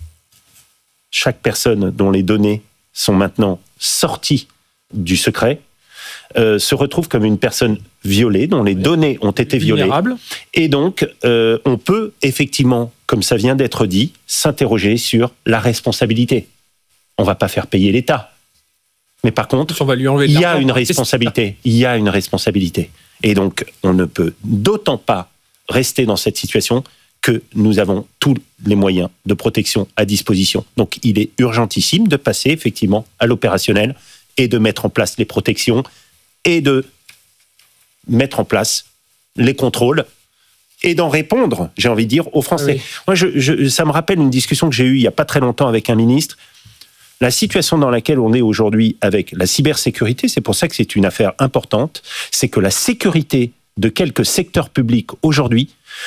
chaque personne dont les données sont maintenant sorties du secret, Euh, se retrouve comme une personne violée, dont les données ont été violées. Vulnérable. Et donc, euh, on peut effectivement, comme ça vient d'être dit, s'interroger sur la responsabilité. On ne va pas faire payer l'État. Mais par contre, on va lui enlever il y a une responsabilité. Il y a une responsabilité. Et donc, on ne peut d'autant pas rester dans cette situation que nous avons tous les moyens de protection à disposition. Donc, il est urgentissime de passer effectivement à l'opérationnel et de mettre en place les protections et de mettre en place les contrôles et d'en répondre, j'ai envie de dire, aux Français. Oui. Moi, je, je, ça me rappelle une discussion que j'ai eue il n'y a pas très longtemps avec un ministre. La situation dans laquelle on est aujourd'hui avec la cybersécurité, c'est pour ça que c'est une affaire importante, c'est que la sécurité de quelques secteurs publics aujourd'hui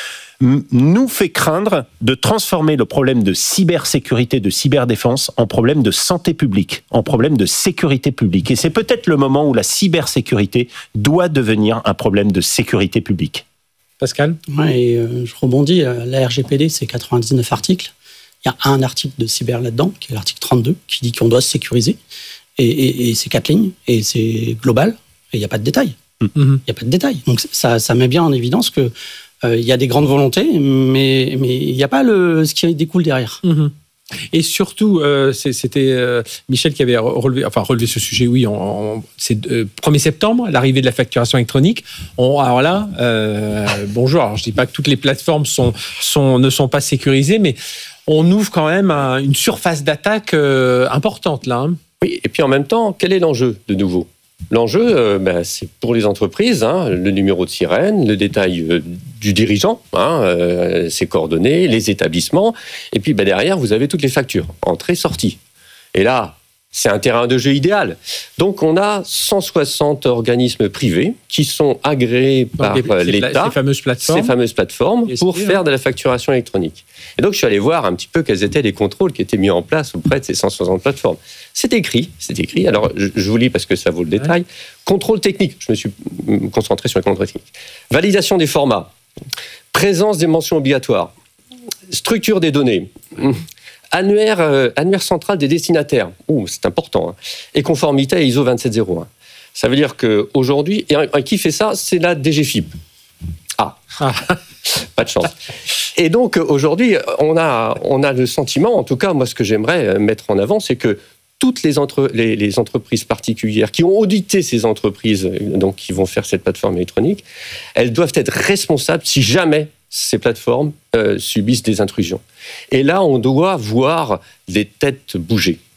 nous fait craindre de transformer le problème de cybersécurité, de cyberdéfense en problème de santé publique, en problème de sécurité publique. Et c'est peut-être le moment où la cybersécurité doit devenir un problème de sécurité publique. Pascal ? Ouais, et euh, je rebondis. La R G P D, c'est quatre-vingt-dix-neuf articles. Il y a un article de cyber là-dedans, qui est l'article trente-deux, qui dit qu'on doit se sécuriser. Et, et, et c'est quatre lignes, et c'est global, et il n'y a pas de détails. Il mmh. n'y a pas de détails. Donc ça, ça met bien en évidence que il euh, y a des grandes volontés, mais mais il n'y a pas le ce qui découle derrière. Mmh. Et surtout, euh, c'était euh, Michel qui avait relevé, enfin relevé ce sujet. Oui, en, en, c'est euh, premier septembre, l'arrivée de la facturation électronique. On, alors là, euh, bonjour. Alors je dis pas que toutes les plateformes sont sont ne sont pas sécurisées, mais on ouvre quand même un, une surface d'attaque euh, importante là. Hein. Oui, et puis en même temps, quel est l'enjeu de nouveau ? L'enjeu, euh, ben, c'est pour les entreprises, hein, le numéro de sirène, le détail euh, du dirigeant, hein, euh, ses coordonnées, les établissements, et puis ben, derrière, vous avez toutes les factures, entrée, sortie. Et là, c'est un terrain de jeu idéal. Donc, on a cent soixante organismes privés qui sont agréés par les, l'État, ces fameuses plateformes, ces fameuses plateformes pour faire de la facturation électronique. Et donc, je suis allé voir un petit peu quels étaient les contrôles qui étaient mis en place auprès de ces cent soixante plateformes. C'est écrit, c'est écrit. Alors, je, je vous lis parce que ça vaut le détail. Ouais. Contrôle technique, je me suis concentré sur les contrôles techniques. Validation des formats, présence des mentions obligatoires, structure des données, annuaire, euh, annuaire central des destinataires, ouh, c'est important, hein. Et conformité à I S O vingt-sept zéro un. Ça veut dire qu'aujourd'hui, et, et qui fait ça, c'est la D G F I P. Ah, ah. Pas de chance. Et donc, aujourd'hui, on a, on a le sentiment, en tout cas, moi, ce que j'aimerais mettre en avant, c'est que toutes les, entre, les, les entreprises particulières qui ont audité ces entreprises, donc qui vont faire cette plateforme électronique, elles doivent être responsables si jamais ces plateformes euh, subissent des intrusions. Et là, on doit voir des têtes bouger.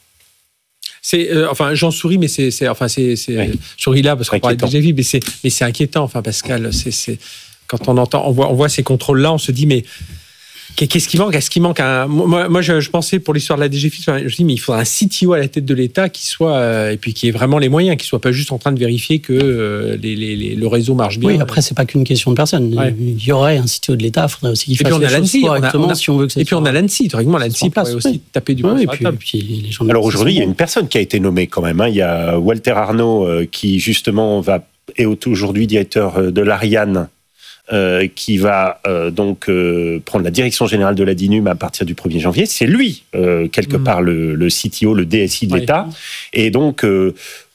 C'est, euh, enfin, j'en souris, mais c'est, c'est enfin, c'est, c'est Oui. souris là parce qu'on parle de Inquiétant. D G F I P, mais c'est, mais c'est inquiétant, enfin, Pascal. C'est, c'est quand on entend, on voit, on voit ces contrôles-là, on se dit, mais qu'est-ce qui manque? Est-ce qu'il manque un... Moi, moi je, je pensais pour l'histoire de la D G F I P, je me dis, mais il faudrait un C T O à la tête de l'État qui soit, euh, et puis qui ait vraiment les moyens, qui soit pas juste en train de vérifier que euh, les, les, les, le réseau marche bien. Oui, après, c'est pas qu'une question de personne. Ouais. Il y aurait un C T O de l'État, il faudrait aussi qu'il Et puis fasse on les a choses l'ANSSI, on a- correctement on a- si on veut que ça Et puis on a l'ANSSI, théoriquement, l'ANSSI en place, pourrait aussi oui. taper du Ouais, poing et sur la puis, table. et puis les gens Alors de- aujourd'hui, il y a sont une personne qui a été nommée quand même. hein. Il y a Walter Arnaud euh, qui justement va est aujourd'hui directeur de l'Ariane, euh, qui va euh, donc euh, prendre la direction générale de la DINUM à partir du premier janvier. C'est lui, euh, quelque Mm. part, le, le C T O, le D S I de Ouais. l'État. Et donc, euh,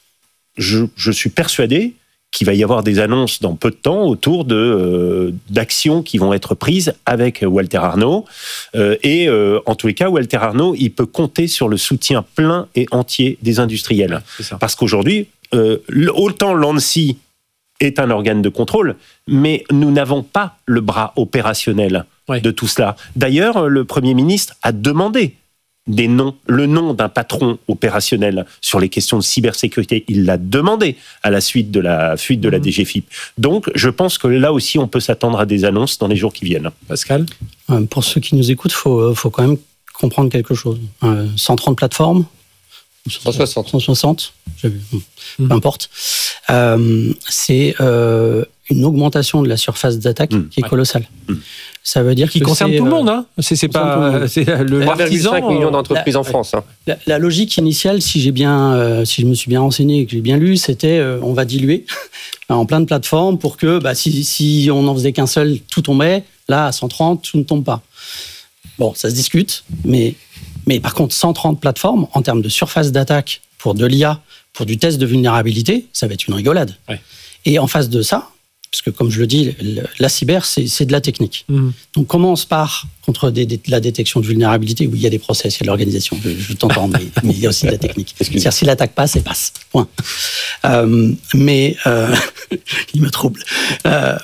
je, je suis persuadé qu'il va y avoir des annonces dans peu de temps autour de euh, d'actions qui vont être prises avec Walter Arnaud. Euh, et euh, en tous les cas, Walter Arnaud, il peut compter sur le soutien plein et entier des industriels. C'est ça. Parce qu'aujourd'hui, euh, autant l'ANSSI est un organe de contrôle, mais nous n'avons pas le bras opérationnel Ouais. de tout cela. D'ailleurs, le Premier ministre a demandé des noms, le nom d'un patron opérationnel sur les questions de cybersécurité. Il l'a demandé à la suite de la fuite de la Mhm. D G F I P. Donc, je pense que là aussi, on peut s'attendre à des annonces dans les jours qui viennent. Pascal? Euh, Pour ceux qui nous écoutent, il faut, faut quand même comprendre quelque chose. Euh, cent trente plateformes, cent soixante. cent soixante, j'ai vu, Mm. peu importe. Euh, c'est euh, une augmentation de la surface d'attaque Mm. qui est Ouais. colossale. Mm. Ça veut dire Qui que concerne c'est, tout le euh, monde, hein. C'est, c'est concerne tout le pas, monde. c'est le trois virgule cinq l'artisan. millions euh, d'entreprises la- en France. hein. La, la logique initiale, si j'ai bien, euh, si je me suis bien renseigné et que j'ai bien lu, c'était euh, on va diluer en plein de plateformes pour que bah, si, si on n'en faisait qu'un seul, tout tombait. Là, à cent trente, tout ne tombe pas. Bon, ça se discute, mais, mais par contre, cent trente plateformes en termes de surface d'attaque pour de l'I A, pour du test de vulnérabilité, ça va être une rigolade. Ouais. Et en face de ça, parce que comme je le dis, le- la cyber, c'est, c'est de la technique. Mhm. Donc, comment on se part contre des- des- la détection de vulnérabilité où il y a des process, il y a de l'organisation, je, je t'entends, mais, mais il y a aussi de la technique. C'est-à-dire, si l'attaque passe, elle passe. Point. Euh, mais euh, il me trouble. Euh,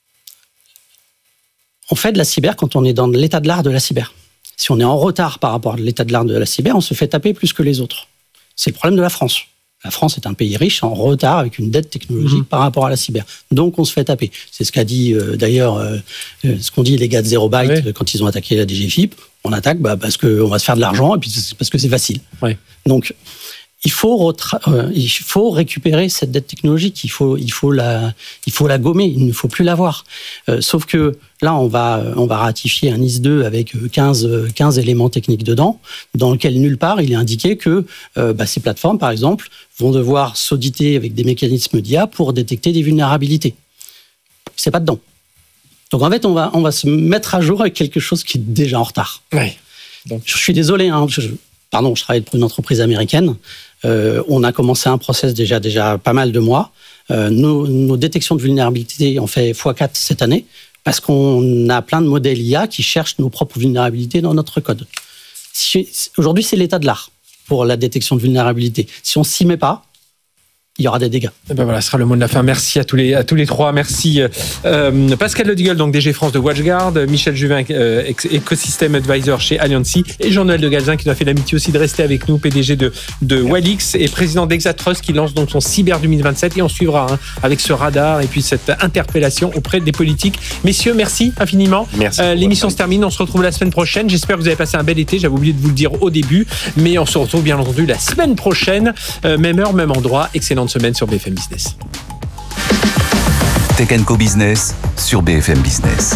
on fait de la cyber quand on est dans l'état de l'art de la cyber. Si on est en retard par rapport à l'état de l'art de la cyber, on se fait taper plus que les autres. C'est le problème de la France. La France est un pays riche en retard avec une dette technologique Mhm. par rapport à la cyber. Donc on se fait taper. C'est ce qu'a dit euh, d'ailleurs, euh, euh, ce qu'ont dit les gars de Zero Byte Ouais. euh, quand ils ont attaqué la D G F I P. On attaque bah, parce qu'on va se faire de l'argent et puis c'est parce que c'est facile. Ouais. Donc il faut, retra- euh, il faut récupérer cette dette technologique. Il faut, il faut la, il faut la gommer. Il ne faut plus l'avoir. Euh, sauf que là, on va, on va ratifier un I S deux avec quinze, quinze éléments techniques dedans, dans lequel nulle part il est indiqué que euh, bah, ces plateformes, par exemple, vont devoir s'auditer avec des mécanismes d'I A pour détecter des vulnérabilités. C'est pas dedans. Donc en fait, on va, on va se mettre à jour avec quelque chose qui est déjà en retard. Ouais. Je suis désolé, hein, je, je- pardon, je travaille pour une entreprise américaine. Euh, on a commencé un process déjà, déjà pas mal de mois. Euh, nos, nos détections de vulnérabilité ont fait fois quatre cette année parce qu'on a plein de modèles I A qui cherchent nos propres vulnérabilités dans notre code. Si- Aujourd'hui, c'est l'état de l'art pour la détection de vulnérabilité. Si on s'y met pas, il y aura des dégâts. Eh ben voilà, ce sera le mot de la fin. Merci à tous les, à tous les trois. Merci euh, Pascal Ledigeul, donc D G France de WatchGuard, Michel Juvin, euh, Ecosystem Advisor chez Alliancy, et Jean-Noël de Galzin qui nous a fait l'amitié aussi de rester avec nous, P D G de, de Walix et président d'Exatrust qui lance donc son Cyber deux mille vingt-sept. Et on suivra hein, avec ce radar et puis cette interpellation auprès des politiques. Messieurs, merci infiniment. Merci. Euh, l'émission se termine. On se retrouve la semaine prochaine. J'espère que vous avez passé un bel été. J'avais oublié de vous le dire au début, mais on se retrouve bien entendu la semaine prochaine, euh, même heure, même endroit. Excellente semaine sur B F M Business. Tech and Co Business sur B F M Business.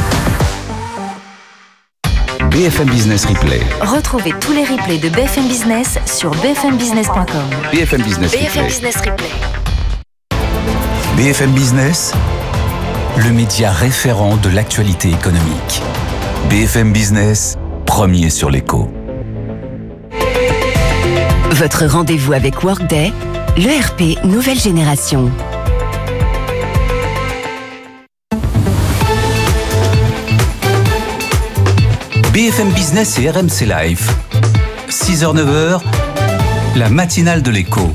B F M Business Replay. Retrouvez tous les replays de B F M Business sur b f m business point com. B F M Business B F M Replay. Business Replay. B F M Business, le média référent de l'actualité économique. B F M Business, premier sur l'écho. Votre rendez-vous avec Workday, l'E R P nouvelle génération. B F M Business et R M C Live. six heures neuf heures, la matinale de l'écho.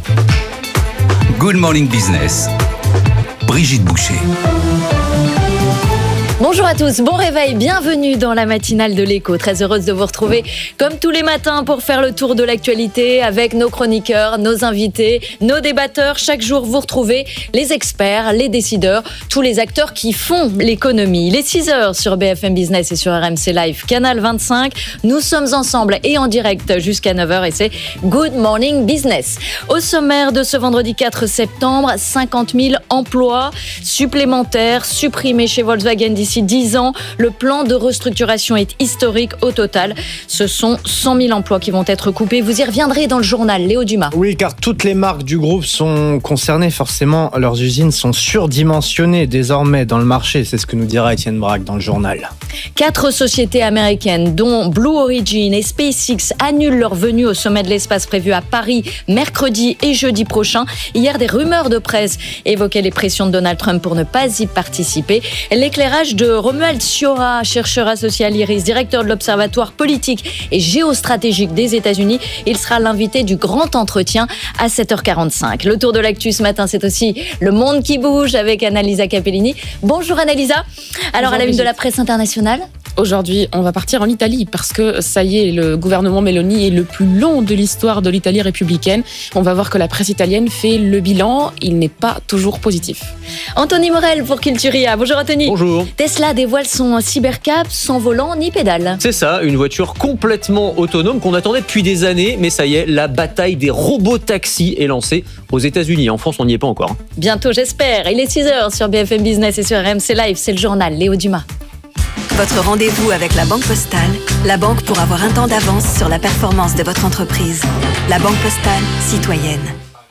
Good Morning Business. Brigitte Boucher. Bonjour Bonjour à tous, bon réveil, bienvenue dans la matinale de l'Écho. Très heureuse de vous retrouver comme tous les matins pour faire le tour de l'actualité avec nos chroniqueurs, nos invités, nos débatteurs. Chaque jour, vous retrouvez les experts, les décideurs, tous les acteurs qui font l'économie. Il est six heures sur B F M Business et sur R M C Live, Canal vingt-cinq. Nous sommes ensemble et en direct jusqu'à neuf heures et c'est Good Morning Business. Au sommaire de ce vendredi quatre septembre, cinquante mille emplois supplémentaires supprimés chez Volkswagen d'ici dix ans. Le plan de restructuration est historique. Au total, ce sont cent mille emplois qui vont être coupés. Vous y reviendrez dans le journal. Léo Dumas. Oui, car toutes les marques du groupe sont concernées. Forcément, leurs usines sont surdimensionnées désormais dans le marché. C'est ce que nous dira Étienne Braque dans le journal. Quatre sociétés américaines, dont Blue Origin et SpaceX, annulent leur venue au sommet de l'espace prévu à Paris mercredi et jeudi prochain. Hier, des rumeurs de presse évoquaient les pressions de Donald Trump pour ne pas y participer. L'éclairage de Romuald Ciora, chercheur associé à l'Iris, directeur de l'Observatoire politique et géostratégique des États-Unis. Il sera l'invité du grand entretien à sept heures quarante-cinq. Le tour de l'actu ce matin, c'est aussi le monde qui bouge avec Annalisa Capellini. Bonjour Annalisa. Alors, Bonjour, à la une de la presse internationale. Aujourd'hui, on va partir en Italie parce que ça y est, le gouvernement Meloni est le plus long de l'histoire de l'Italie républicaine. On va voir que la presse italienne fait le bilan. Il n'est pas toujours positif. Anthony Morel pour Culturia. Bonjour Anthony. Bonjour. Tesla dévoile son cybercab sans volant ni pédale. C'est ça, une voiture complètement autonome qu'on attendait depuis des années. Mais ça y est, la bataille des robots-taxis est lancée aux États-Unis. En France, on n'y est pas encore. Bientôt, j'espère. Il est six heures sur B F M Business et sur R M C Live. C'est le journal Léo Dumas. Votre rendez-vous avec la Banque Postale, la banque pour avoir un temps d'avance sur la performance de votre entreprise. La Banque Postale, citoyenne.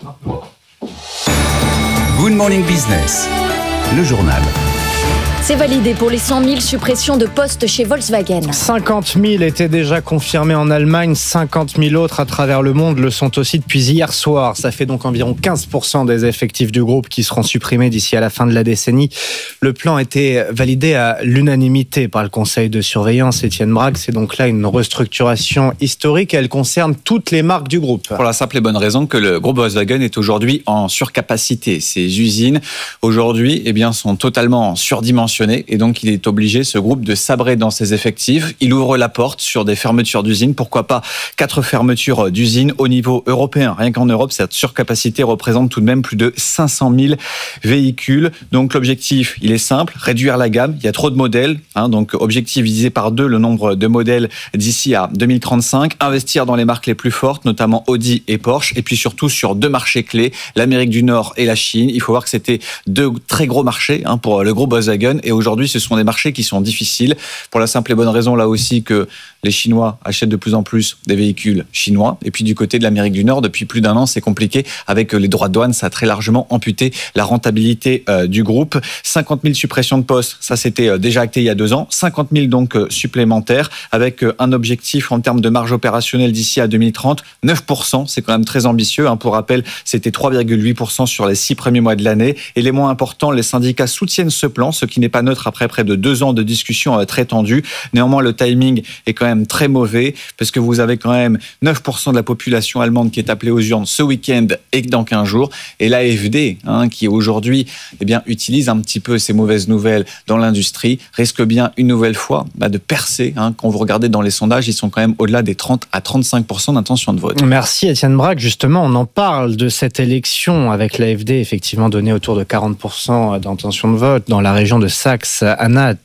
Good Morning Business, le journal. C'est validé pour les cent mille suppressions de postes chez Volkswagen. cinquante mille étaient déjà confirmés en Allemagne, cinquante mille autres à travers le monde le sont aussi depuis hier soir. Ça fait donc environ quinze pour cent des effectifs du groupe qui seront supprimés d'ici à la fin de la décennie. Le plan a été validé à l'unanimité par le conseil de surveillance. Étienne Braque, c'est donc là une restructuration historique. Elle concerne toutes les marques du groupe. Pour la simple et bonne raison que le groupe Volkswagen est aujourd'hui en surcapacité. Ses usines, aujourd'hui, eh bien, sont totalement surdimensionnées. Et donc, il est obligé, ce groupe, de sabrer dans ses effectifs. Il ouvre la porte sur des fermetures d'usines. Pourquoi pas quatre fermetures d'usines au niveau européen. Rien qu'en Europe, cette surcapacité représente tout de même plus de cinq cent mille véhicules. Donc, l'objectif, il est simple, réduire la gamme. Il y a trop de modèles. Hein, donc, objectif, divisé par deux le nombre de modèles d'ici à deux mille trente-cinq. Investir dans les marques les plus fortes, notamment Audi et Porsche. Et puis surtout sur deux marchés clés, l'Amérique du Nord et la Chine. Il faut voir que c'était deux très gros marchés hein, pour le groupe Volkswagen. Et aujourd'hui, ce sont des marchés qui sont difficiles pour la simple et bonne raison, là aussi, que les Chinois achètent de plus en plus des véhicules chinois. Et puis du côté de l'Amérique du Nord, depuis plus d'un an, c'est compliqué. Avec les droits de douane, ça a très largement amputé la rentabilité euh, du groupe. cinquante mille suppressions de postes, ça c'était euh, déjà acté il y a deux ans. cinquante mille donc euh, supplémentaires, avec euh, un objectif en termes de marge opérationnelle d'ici à deux mille trente, neuf pour cent. C'est quand même très ambitieux. Hein. Pour rappel, c'était trois virgule huit pour cent sur les six premiers mois de l'année. Et les moins importants, les syndicats soutiennent ce plan, ce qui n'est pas neutre après près de deux ans de discussions euh, très tendues. Néanmoins, le timing est quand même très mauvais, parce que vous avez quand même neuf pour cent de la population allemande qui est appelée aux urnes ce week-end et dans quinze jours. Et l'A F D, hein, qui aujourd'hui eh bien, utilise un petit peu ces mauvaises nouvelles dans l'industrie, risque bien une nouvelle fois bah, de percer. Hein. Quand vous regardez dans les sondages, ils sont quand même au-delà des trente à trente-cinq pour cent d'intention de vote. Merci Étienne Braque. Justement, on en parle de cette élection avec l'A F D, effectivement donné autour de quarante pour cent d'intention de vote dans la région de Saxe-Anhalt.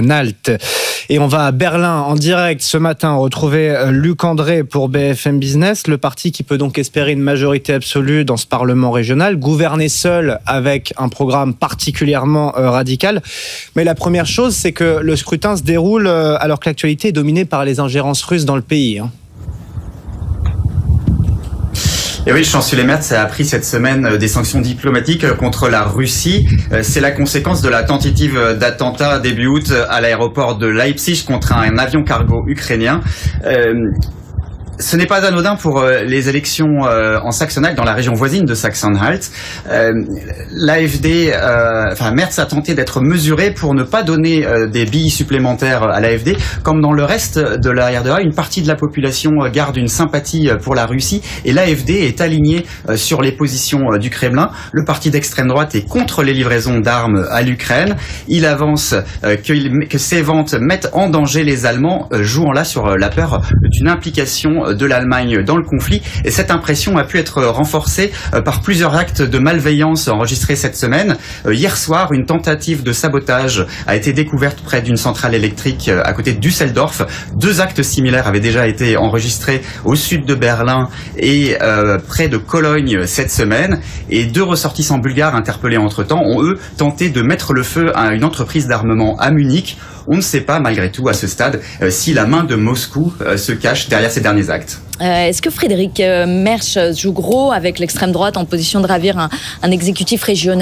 Et on va à Berlin en direct ce matin retrouver Luc André pour B F M Business, le parti qui peut donc espérer une majorité absolue dans ce Parlement régional, gouverner seul avec un programme particulièrement radical. Mais la première chose, c'est que le scrutin se déroule alors que l'actualité est dominée par les ingérences russes dans le pays. Hein. Et oui, le chancelier Merz a appris cette semaine des sanctions diplomatiques contre la Russie. C'est la conséquence de la tentative d'attentat début août à l'aéroport de Leipzig contre un avion cargo ukrainien. Euh, ce n'est pas anodin pour euh, les élections euh, en Saxe-Anhalt, dans la région voisine de Saxe-Anhalt. Euh, L'A F D, euh, enfin Merz a tenté d'être mesuré pour ne pas donner euh, des billes supplémentaires à l'A F D. Comme dans le reste de la R D A, une partie de la population garde une sympathie pour la Russie et l'A F D est aligné euh, sur les positions euh, du Kremlin. Le parti d'extrême droite est contre les livraisons d'armes à l'Ukraine. Il avance euh, que, que ces ventes mettent en danger les Allemands, euh, jouant là sur euh, la peur d'une implication de l'Allemagne dans le conflit. Et cette impression a pu être renforcée euh, par plusieurs actes de malveillance enregistrés cette semaine. Euh, hier soir, une tentative de sabotage a été découverte près d'une centrale électrique euh, à côté de Düsseldorf. Deux actes similaires avaient déjà été enregistrés au sud de Berlin et euh, près de Cologne cette semaine. Et deux ressortissants bulgares interpellés entre-temps ont, eux, tenté de mettre le feu à une entreprise d'armement à Munich. On ne sait pas, malgré tout, à ce stade, euh, si la main de Moscou euh, se cache derrière ces derniers actes. Euh, est-ce que Friedrich euh, Merz joue gros avec l'extrême droite en position de ravir un, un exécutif régional ?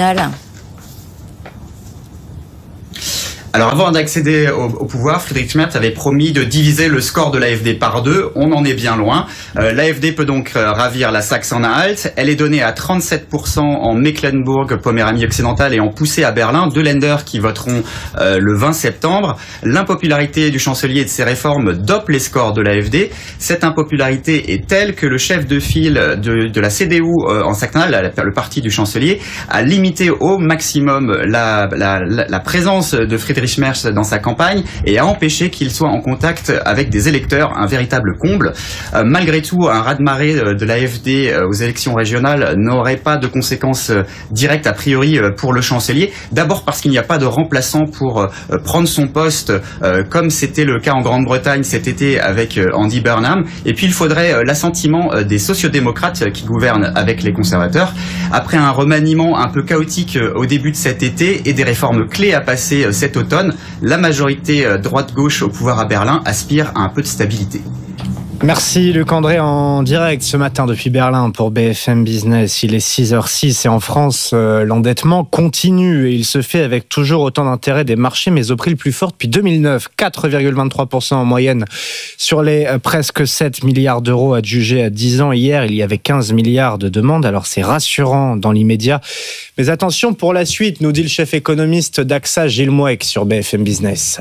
Alors avant d'accéder au, au pouvoir, Friedrich Merz avait promis de diviser le score de l'A F D par deux. On en est bien loin. Euh, L'A F D peut donc euh, ravir la Saxe-Anhalt. Elle est donnée à trente-sept pour cent en Mecklembourg-Poméranie occidentale et en poussée à Berlin. Deux Länder qui voteront euh, le vingt septembre. L'impopularité du chancelier et de ses réformes dope les scores de l'A F D. Cette impopularité est telle que le chef de file de, de la C D U euh, en Saxe-Anhalt, le parti du chancelier, a limité au maximum la, la, la, la présence de Friedrich Merz dans sa campagne et a empêché qu'il soit en contact avec des électeurs, un véritable comble. Euh, malgré tout, un raz-de-marée de l'A F D aux élections régionales n'aurait pas de conséquences directes a priori pour le chancelier. D'abord parce qu'il n'y a pas de remplaçant pour euh, prendre son poste, euh, comme c'était le cas en Grande-Bretagne cet été avec euh, Andy Burnham. Et puis il faudrait euh, l'assentiment euh, des sociodémocrates qui gouvernent avec les conservateurs. Après un remaniement un peu chaotique euh, au début de cet été et des réformes clés à passer euh, cet automne, la majorité droite-gauche au pouvoir à Berlin aspire à un peu de stabilité. Merci Luc André en direct ce matin depuis Berlin pour B F M Business. Il est six heures six et en France, euh, l'endettement continue et il se fait avec toujours autant d'intérêt des marchés mais au prix le plus fort depuis deux mille neuf. quatre virgule vingt-trois pour cent en moyenne sur les euh, presque sept milliards d'euros adjugés à dix ans. Hier, il y avait quinze milliards de demandes. Alors c'est rassurant dans l'immédiat. Mais attention pour la suite, nous dit le chef économiste d'Axa, Gilles Mouek sur B F M Business.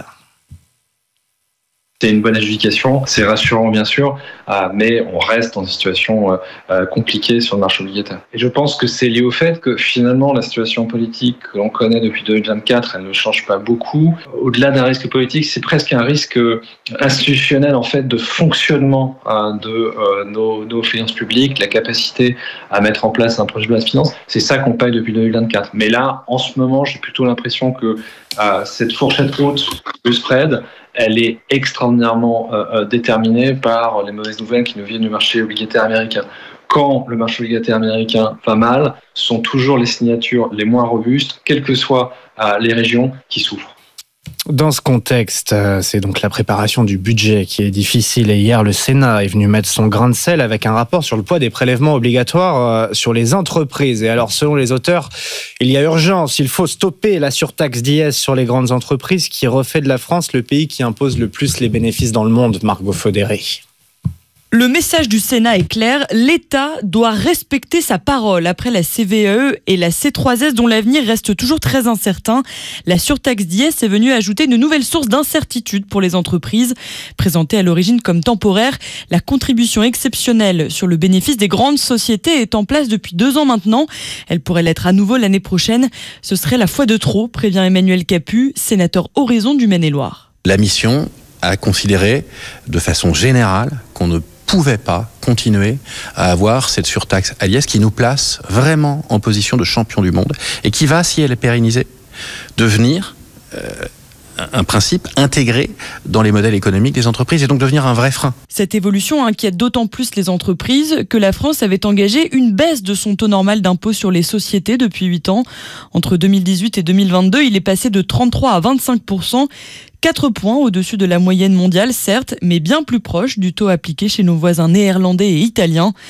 C'est une bonne adjudication, c'est rassurant bien sûr, euh, mais on reste dans une situation euh, euh, compliquée sur le marché obligataire. Et je pense que c'est lié au fait que finalement la situation politique que l'on connaît depuis deux mille vingt-quatre, elle ne change pas beaucoup. Au-delà d'un risque politique, c'est presque un risque institutionnel en fait de fonctionnement euh, de euh, nos, nos finances publiques, la capacité à mettre en place un projet de loi de finances. C'est ça qu'on paye depuis deux mille vingt-quatre. Mais là, en ce moment, j'ai plutôt l'impression que euh, cette fourchette haute du spread, elle est extraordinairement euh, déterminée par les mauvaises nouvelles qui nous viennent du marché obligataire américain. Quand le marché obligataire américain va mal, ce sont toujours les signatures les moins robustes, quelles que soient euh, les régions, qui souffrent. Dans ce contexte, c'est donc la préparation du budget qui est difficile. Et hier, le Sénat est venu mettre son grain de sel avec un rapport sur le poids des prélèvements obligatoires sur les entreprises. Et alors, selon les auteurs, il y a urgence. Il faut stopper la surtaxe d'I S sur les grandes entreprises qui refait de la France le pays qui impose le plus les bénéfices dans le monde. Margot Faudéré. Le message du Sénat est clair, l'État doit respecter sa parole. Après la C V A E et la C trois S dont l'avenir reste toujours très incertain, la surtaxe d'I S est venue ajouter une nouvelle source d'incertitude pour les entreprises. Présentée à l'origine comme temporaire, la contribution exceptionnelle sur le bénéfice des grandes sociétés est en place depuis deux ans maintenant. Elle pourrait l'être à nouveau l'année prochaine. Ce serait la fois de trop, prévient Emmanuel Capu, sénateur Horizon du Maine-et-Loire. La mission a considéré de façon générale qu'on ne pouvait pas continuer à avoir cette surtaxe à l'I S qui nous place vraiment en position de champion du monde et qui va, si elle est pérennisée, devenir euh, un principe intégré dans les modèles économiques des entreprises et donc devenir un vrai frein. Cette évolution inquiète d'autant plus les entreprises que la France avait engagé une baisse de son taux normal d'impôt sur les sociétés depuis huit ans. Entre deux mille dix-huit et deux mille vingt-deux, il est passé de trente-trois à vingt-cinq pour cent. quatre points au-dessus de la moyenne mondiale, certes, mais bien plus proche du taux appliqué chez nos voisins néerlandais et italiens.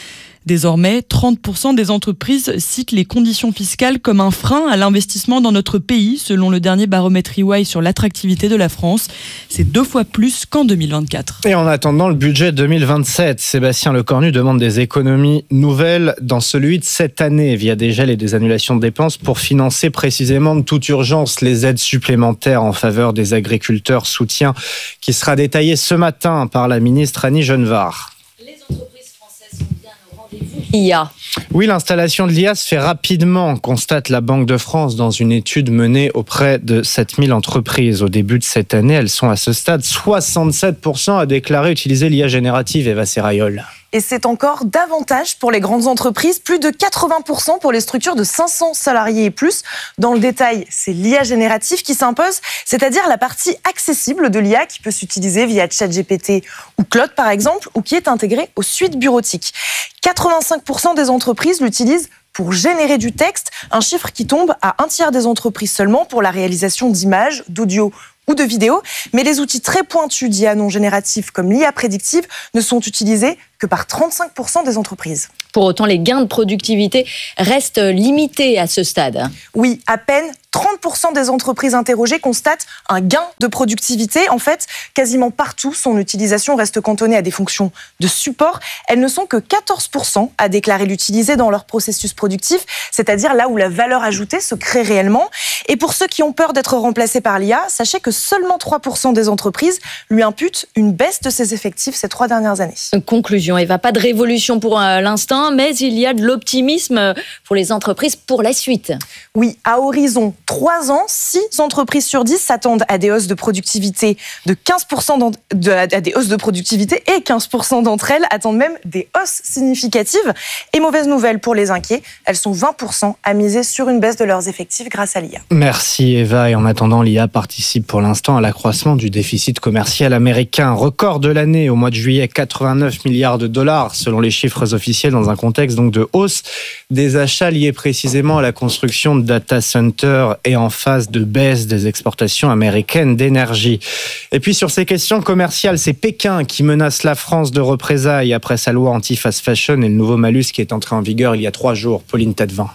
Désormais, trente pour cent des entreprises citent les conditions fiscales comme un frein à l'investissement dans notre pays, selon le dernier baromètre E Y sur l'attractivité de la France. C'est deux fois plus qu'en deux mille vingt-quatre. Et en attendant le budget deux mille vingt-sept, Sébastien Lecornu demande des économies nouvelles dans celui de cette année via des gels et des annulations de dépenses pour financer précisément de toute urgence les aides supplémentaires en faveur des agriculteurs. Soutien qui sera détaillé ce matin par la ministre Annie Genevard. Les entreprises françaises sont bien au rendez-vous. I A. Oui, l'installation de l'I A se fait rapidement, constate la Banque de France dans une étude menée auprès de sept mille entreprises. Au début de cette année, elles sont à ce stade soixante-sept pour cent à déclarer utiliser l'I A générative. Eva Serrayol. Et c'est encore davantage pour les grandes entreprises, plus de quatre-vingts pour cent pour les structures de cinq cents salariés et plus. Dans le détail, c'est l'I A générative qui s'impose, c'est-à-dire la partie accessible de l'I A qui peut s'utiliser via ChatGPT ou Claude par exemple, ou qui est intégrée aux suites bureautiques. quatre-vingt-cinq pour cent des entreprises l'utilisent pour générer du texte, un chiffre qui tombe à un tiers des entreprises seulement pour la réalisation d'images, d'audio ou de vidéos. Mais les outils très pointus d'I A non génératifs comme l'I A prédictive ne sont utilisés que par trente-cinq pour cent des entreprises. Pour autant, les gains de productivité restent limités à ce stade. Oui, à peine trente pour cent des entreprises interrogées constatent un gain de productivité. En fait, quasiment partout, son utilisation reste cantonnée à des fonctions de support. Elles ne sont que quatorze pour cent à déclarer l'utiliser dans leur processus productif, c'est-à-dire là où la valeur ajoutée se crée réellement. Et pour ceux qui ont peur d'être remplacés par l'I A, sachez que seulement trois pour cent des entreprises lui imputent une baisse de ses effectifs ces trois dernières années. Conclusion, il ne va pas de révolution pour l'instant, mais il y a de l'optimisme pour les entreprises pour la suite. Oui, à horizon trois ans, six entreprises sur dix s'attendent à des hausses de productivité de quinze pour cent de, à des hausses de productivité et quinze pour cent d'entre elles attendent même des hausses significatives. Et mauvaise nouvelle pour les inquiets, elles sont vingt pour cent à miser sur une baisse de leurs effectifs grâce à l'I A. Merci Eva. Et en attendant, l'I A participe pour l'instant à l'accroissement du déficit commercial américain. Record de l'année au mois de juillet, quatre-vingt-neuf milliards de dollars selon les chiffres officiels, dans un contexte donc de hausse des achats liés précisément à la construction de data centers et en phase de baisse des exportations américaines d'énergie. Et puis sur ces questions commerciales, c'est Pékin qui menace la France de représailles après sa loi anti-fast fashion et le nouveau malus qui est entré en vigueur il y a trois jours. Pauline Tadevin.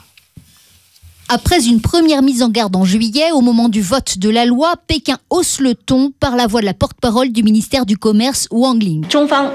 Après une première mise en garde en juillet, au moment du vote de la loi, Pékin hausse le ton par la voix de la porte-parole du ministère du Commerce, Wang Ling.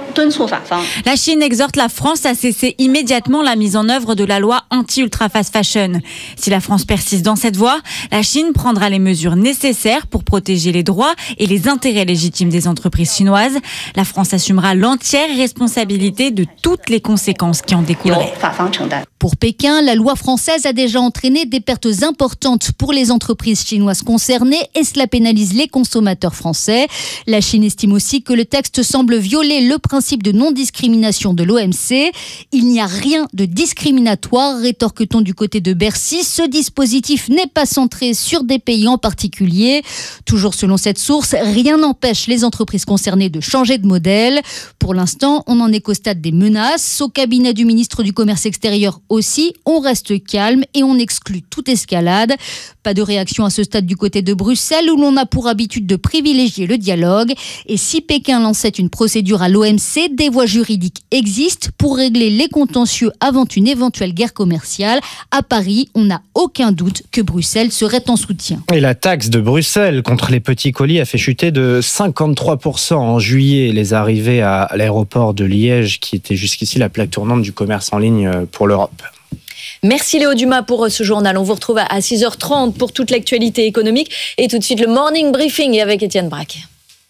La Chine exhorte la France à cesser immédiatement la mise en œuvre de la loi anti-ultra fast fashion. Si la France persiste dans cette voie, la Chine prendra les mesures nécessaires pour protéger les droits et les intérêts légitimes des entreprises chinoises. La France assumera l'entière responsabilité de toutes les conséquences qui en découleraient. Pour Pékin, la loi française a déjà entraîné des pertes importantes pour les entreprises chinoises concernées et cela pénalise les consommateurs français. La Chine estime aussi que le texte semble violer le principe de non-discrimination de l'O M C. Il n'y a rien de discriminatoire, rétorque-t-on du côté de Bercy. Ce dispositif n'est pas centré sur des pays en particulier. Toujours selon cette source, rien n'empêche les entreprises concernées de changer de modèle. Pour l'instant, on n'en est qu'au stade des menaces. Au cabinet du ministre du Commerce extérieur aussi, on reste calme et on exclut toute escalade. Pas de réaction à ce stade du côté de Bruxelles où l'on a pour habitude de privilégier le dialogue. Et si Pékin lançait une procédure à l'O M C, des voies juridiques existent pour régler les contentieux avant une éventuelle guerre commerciale. À Paris, on n'a aucun doute que Bruxelles serait en soutien. Et la taxe de Bruxelles contre les petits colis a fait chuter de cinquante-trois pour cent en juillet les arrivées à l'aéroport de Liège, qui était jusqu'ici la plaque tournante du commerce en ligne pour l'Europe. Merci Léo Dumas pour ce journal. On vous retrouve à six heures trente pour toute l'actualité économique. Et tout de suite, le Morning Briefing avec Étienne Braque.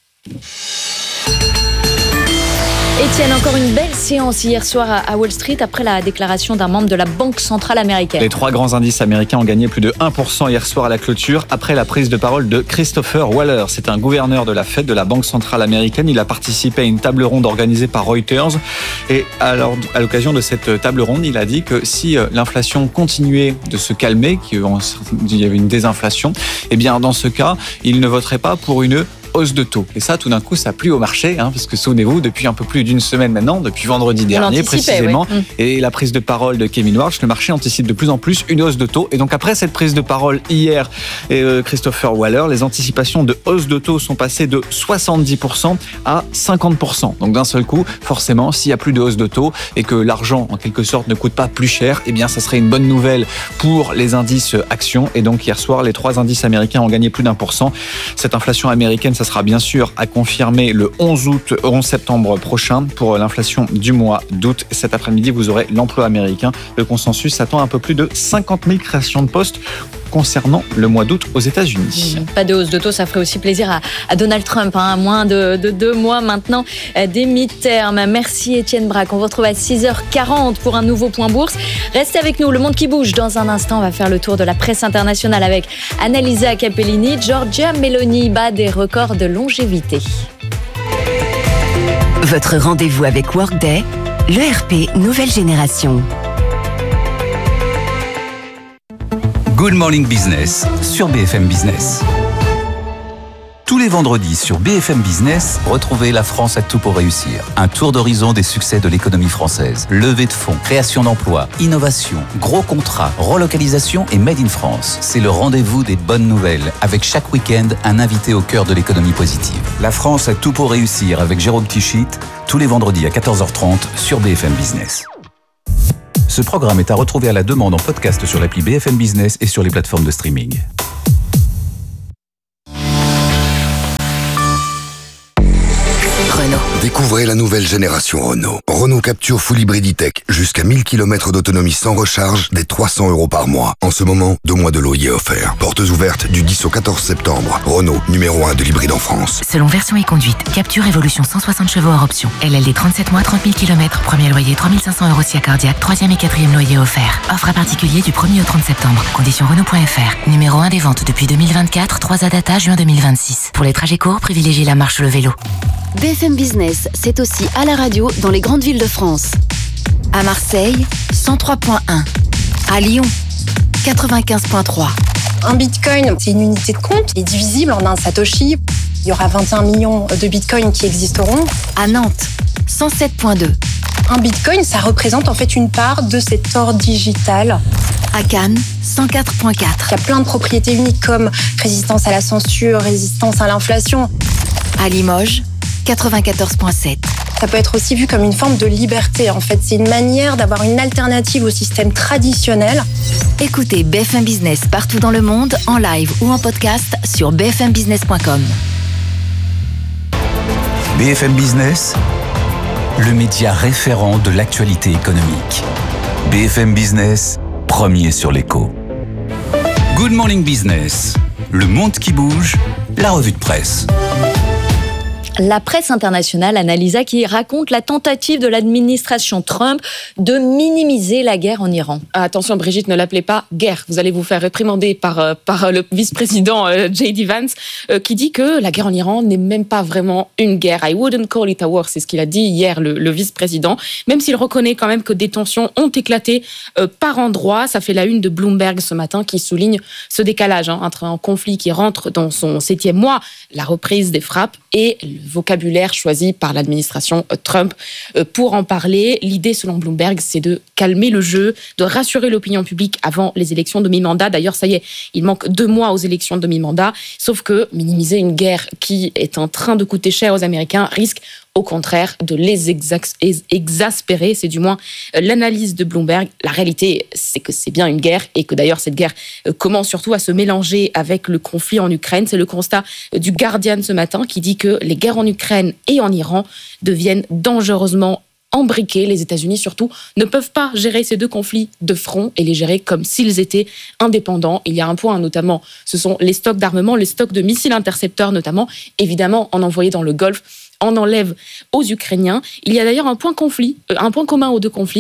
Étienne, encore une belle séance hier soir à Wall Street après la déclaration d'un membre de la Banque centrale américaine. Les trois grands indices américains ont gagné plus de un pour cent hier soir à la clôture après la prise de parole de Christopher Waller. C'est un gouverneur de la Fed, de la Banque centrale américaine. Il a participé à une table ronde organisée par Reuters. Et alors, à l'occasion de cette table ronde, il a dit que si l'inflation continuait de se calmer, qu'il y avait une désinflation, eh bien dans ce cas, il ne voterait pas pour une hausse de taux. Et ça, tout d'un coup, ça plie au marché, hein, parce que souvenez-vous, depuis un peu plus d'une semaine maintenant, depuis vendredi dernier précisément, ouais. et la prise de parole de Kevin Warsh, le marché anticipe de plus en plus une hausse de taux. Et donc après cette prise de parole hier, et euh, Christopher Waller, les anticipations de hausse de taux sont passées de soixante-dix pour cent à cinquante pour cent. Donc d'un seul coup, forcément, s'il n'y a plus de hausse de taux et que l'argent, en quelque sorte, ne coûte pas plus cher, eh bien, ça serait une bonne nouvelle pour les indices actions. Et donc hier soir, les trois indices américains ont gagné plus d'un pour cent. Cette inflation américaine, ça sera bien sûr à confirmer le onze août, onze septembre prochain pour l'inflation du mois d'août. Cet après-midi, vous aurez l'emploi américain. Le consensus attend un peu plus de cinquante mille créations de postes concernant le mois d'août aux États-Unis. Pas de hausse de taux, ça ferait aussi plaisir à, à Donald Trump, hein, à moins de, de deux mois maintenant euh, des mi-termes. Merci Étienne Braque. On vous retrouve à six heures quarante pour un nouveau point bourse. Restez avec nous, le monde qui bouge. Dans un instant, on va faire le tour de la presse internationale avec Annalisa Capellini. Giorgia Meloni bat des records de longévité. Votre rendez-vous avec Workday, l'E R P nouvelle génération. Good Morning Business sur B F M Business. Tous les vendredis sur B F M Business, retrouvez La France a tout pour réussir. Un tour d'horizon des succès de l'économie française. Levée de fonds, création d'emplois, innovation, gros contrats, relocalisation et Made in France. C'est le rendez-vous des bonnes nouvelles, avec chaque week-end un invité au cœur de l'économie positive. La France a tout pour réussir avec Jérôme Tichit, tous les vendredis à quatorze heures trente sur B F M Business. Ce programme est à retrouver à la demande en podcast sur l'appli B F M Business et sur les plateformes de streaming. Renault. Découvrez la nouvelle génération Renault. Renault Capture Full Hybrid E-Tech. Jusqu'à mille kilomètres d'autonomie sans recharge, dès trois cents euros par mois. En ce moment, deux mois de loyer offerts. Portes ouvertes du dix au quatorze septembre. Renault, numéro un de l'hybride en France. Selon version et conduite, Capture Evolution cent soixante chevaux hors option. L L D trente-sept mois, trente mille kilomètres. Premier loyer trois mille cinq cents euros si cardiaque. Troisième et quatrième loyer offert. Offre à particulier du premier au trente septembre. Conditions Renault point F R. Numéro un des ventes depuis deux mille vingt-quatre. trois A data juin deux mille vingt-six. Pour les trajets courts, privilégiez la marche ou le vélo. B F M Business, c'est aussi à la radio dans les grandes villes de France. À Marseille, cent trois point un. À Lyon, quatre-vingt-quinze point trois. Un bitcoin, c'est une unité de compte, il est divisible en un satoshi. Il y aura vingt et un millions de bitcoins qui existeront. À Nantes, cent sept point deux. Un bitcoin, ça représente en fait une part de cet or digital. À Cannes, cent quatre point quatre. Il y a plein de propriétés uniques comme résistance à la censure, résistance à l'inflation. À Limoges, quatre-vingt-quatorze point sept. Ça peut être aussi vu comme une forme de liberté. En fait, c'est une manière d'avoir une alternative au système traditionnel. Écoutez B F M Business partout dans le monde, en live ou en podcast sur b f m business point com. B F M Business, le média référent de l'actualité économique. B F M Business, premier sur l'écho. Good Morning Business, le monde qui bouge, la revue de presse. La presse internationale, Annalisa, qui raconte la tentative de l'administration Trump de minimiser la guerre en Iran. Attention, Brigitte, ne l'appelez pas guerre. Vous allez vous faire réprimander par, par le vice-président J D Vance, qui dit que la guerre en Iran n'est même pas vraiment une guerre. I wouldn't call it a war, c'est ce qu'il a dit hier, le, le vice-président. Même s'il reconnaît quand même que des tensions ont éclaté euh, par endroits. Ça fait la une de Bloomberg ce matin qui souligne ce décalage hein, entre un conflit qui rentre dans son septième mois, la reprise des frappes et le vocabulaire choisi par l'administration Trump. Pour en parler, l'idée, selon Bloomberg, c'est de calmer le jeu, de rassurer l'opinion publique avant les élections de mi-mandat. D'ailleurs, ça y est, il manque deux mois aux élections de mi-mandat. Sauf que minimiser une guerre qui est en train de coûter cher aux Américains risque au contraire de les exas- exaspérer. C'est du moins l'analyse de Bloomberg. La réalité, c'est que c'est bien une guerre et que d'ailleurs cette guerre commence surtout à se mélanger avec le conflit en Ukraine. C'est le constat du Guardian ce matin qui dit que les guerres en Ukraine et en Iran deviennent dangereusement embriqués. Les États-Unis, surtout, ne peuvent pas gérer ces deux conflits de front et les gérer comme s'ils étaient indépendants. Il y a un point, notamment, ce sont les stocks d'armement, les stocks de missiles intercepteurs, notamment, évidemment, en envoyés dans le Golfe, en enlève aux Ukrainiens. Il y a d'ailleurs un point conflit, un point commun aux deux conflits.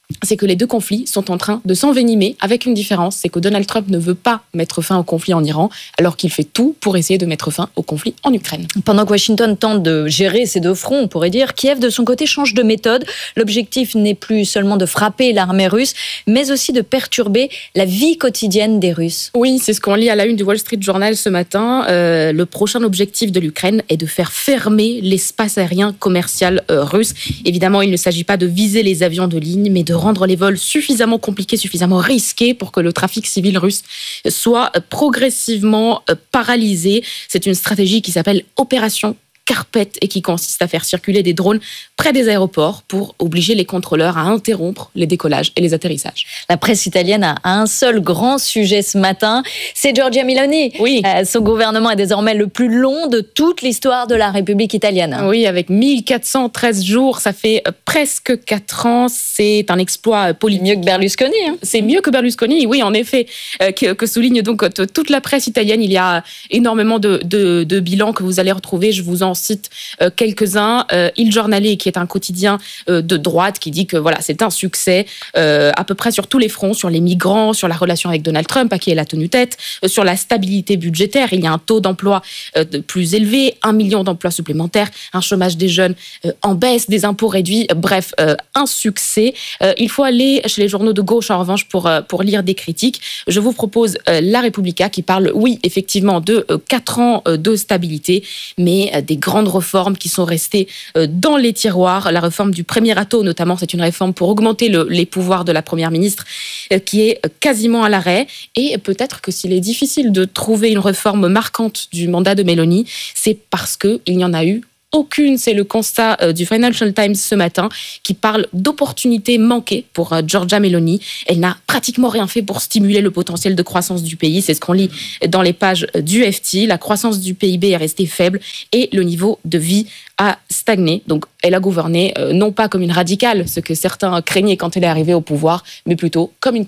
c'est que les deux conflits sont en train de s'envenimer avec une différence, c'est que Donald Trump ne veut pas mettre fin au conflit en Iran, alors qu'il fait tout pour essayer de mettre fin au conflit en Ukraine. Pendant que Washington tente de gérer ces deux fronts, on pourrait dire, Kiev, de son côté, change de méthode. L'objectif n'est plus seulement de frapper l'armée russe, mais aussi de perturber la vie quotidienne des Russes. Oui, c'est ce qu'on lit à la une du Wall Street Journal ce matin. Euh, le prochain objectif de l'Ukraine est de faire fermer l'espace aérien commercial euh, russe. Évidemment, il ne s'agit pas de viser les avions de ligne, mais de rendre les vols suffisamment compliqués, suffisamment risqués pour que le trafic civil russe soit progressivement paralysé. C'est une stratégie qui s'appelle Opération Carpet et qui consiste à faire circuler des drones près des aéroports pour obliger les contrôleurs à interrompre les décollages et les atterrissages. La presse italienne a un seul grand sujet ce matin, c'est Giorgia Meloni. Oui. Euh, son gouvernement est désormais le plus long de toute l'histoire de la République italienne. Oui, avec mille quatre cent treize jours, ça fait presque quatre ans. C'est un exploit politique. Mieux que Berlusconi. Hein. C'est mieux que Berlusconi, oui, en effet, euh, que, que souligne donc toute la presse italienne. Il y a énormément de, de, de bilans que vous allez retrouver. Je vous en cite euh, quelques-uns. Euh, Il Giornale, qui est un quotidien euh, de droite, qui dit que voilà, c'est un succès euh, à peu près sur tous les fronts, sur les migrants, sur la relation avec Donald Trump, à qui elle a tenu tête, euh, sur la stabilité budgétaire. Il y a un taux d'emploi euh, de plus élevé, un million d'emplois supplémentaires, un chômage des jeunes euh, en baisse, des impôts réduits. Euh, bref, euh, un succès. Euh, il faut aller chez les journaux de gauche, en revanche, pour, euh, pour lire des critiques. Je vous propose euh, La Repubblica, qui parle, oui, effectivement, de euh, quatre ans euh, de stabilité, mais euh, des grandes réformes qui sont restées dans les tiroirs. La réforme du premier âteau, notamment, c'est une réforme pour augmenter le, les pouvoirs de la première ministre qui est quasiment à l'arrêt. Et peut-être que s'il est difficile de trouver une réforme marquante du mandat de Meloni, c'est parce qu'il n'y en a eu aucune. C'est le constat euh, du Financial Times ce matin qui parle d'opportunités manquées pour euh, Giorgia Meloni. Elle n'a pratiquement rien fait pour stimuler le potentiel de croissance du pays. C'est ce qu'on lit dans les pages du F T. La croissance du P I B est restée faible et le niveau de vie a stagné. Donc, elle a gouverné euh, non pas comme une radicale, ce que certains craignaient quand elle est arrivée au pouvoir, mais plutôt comme une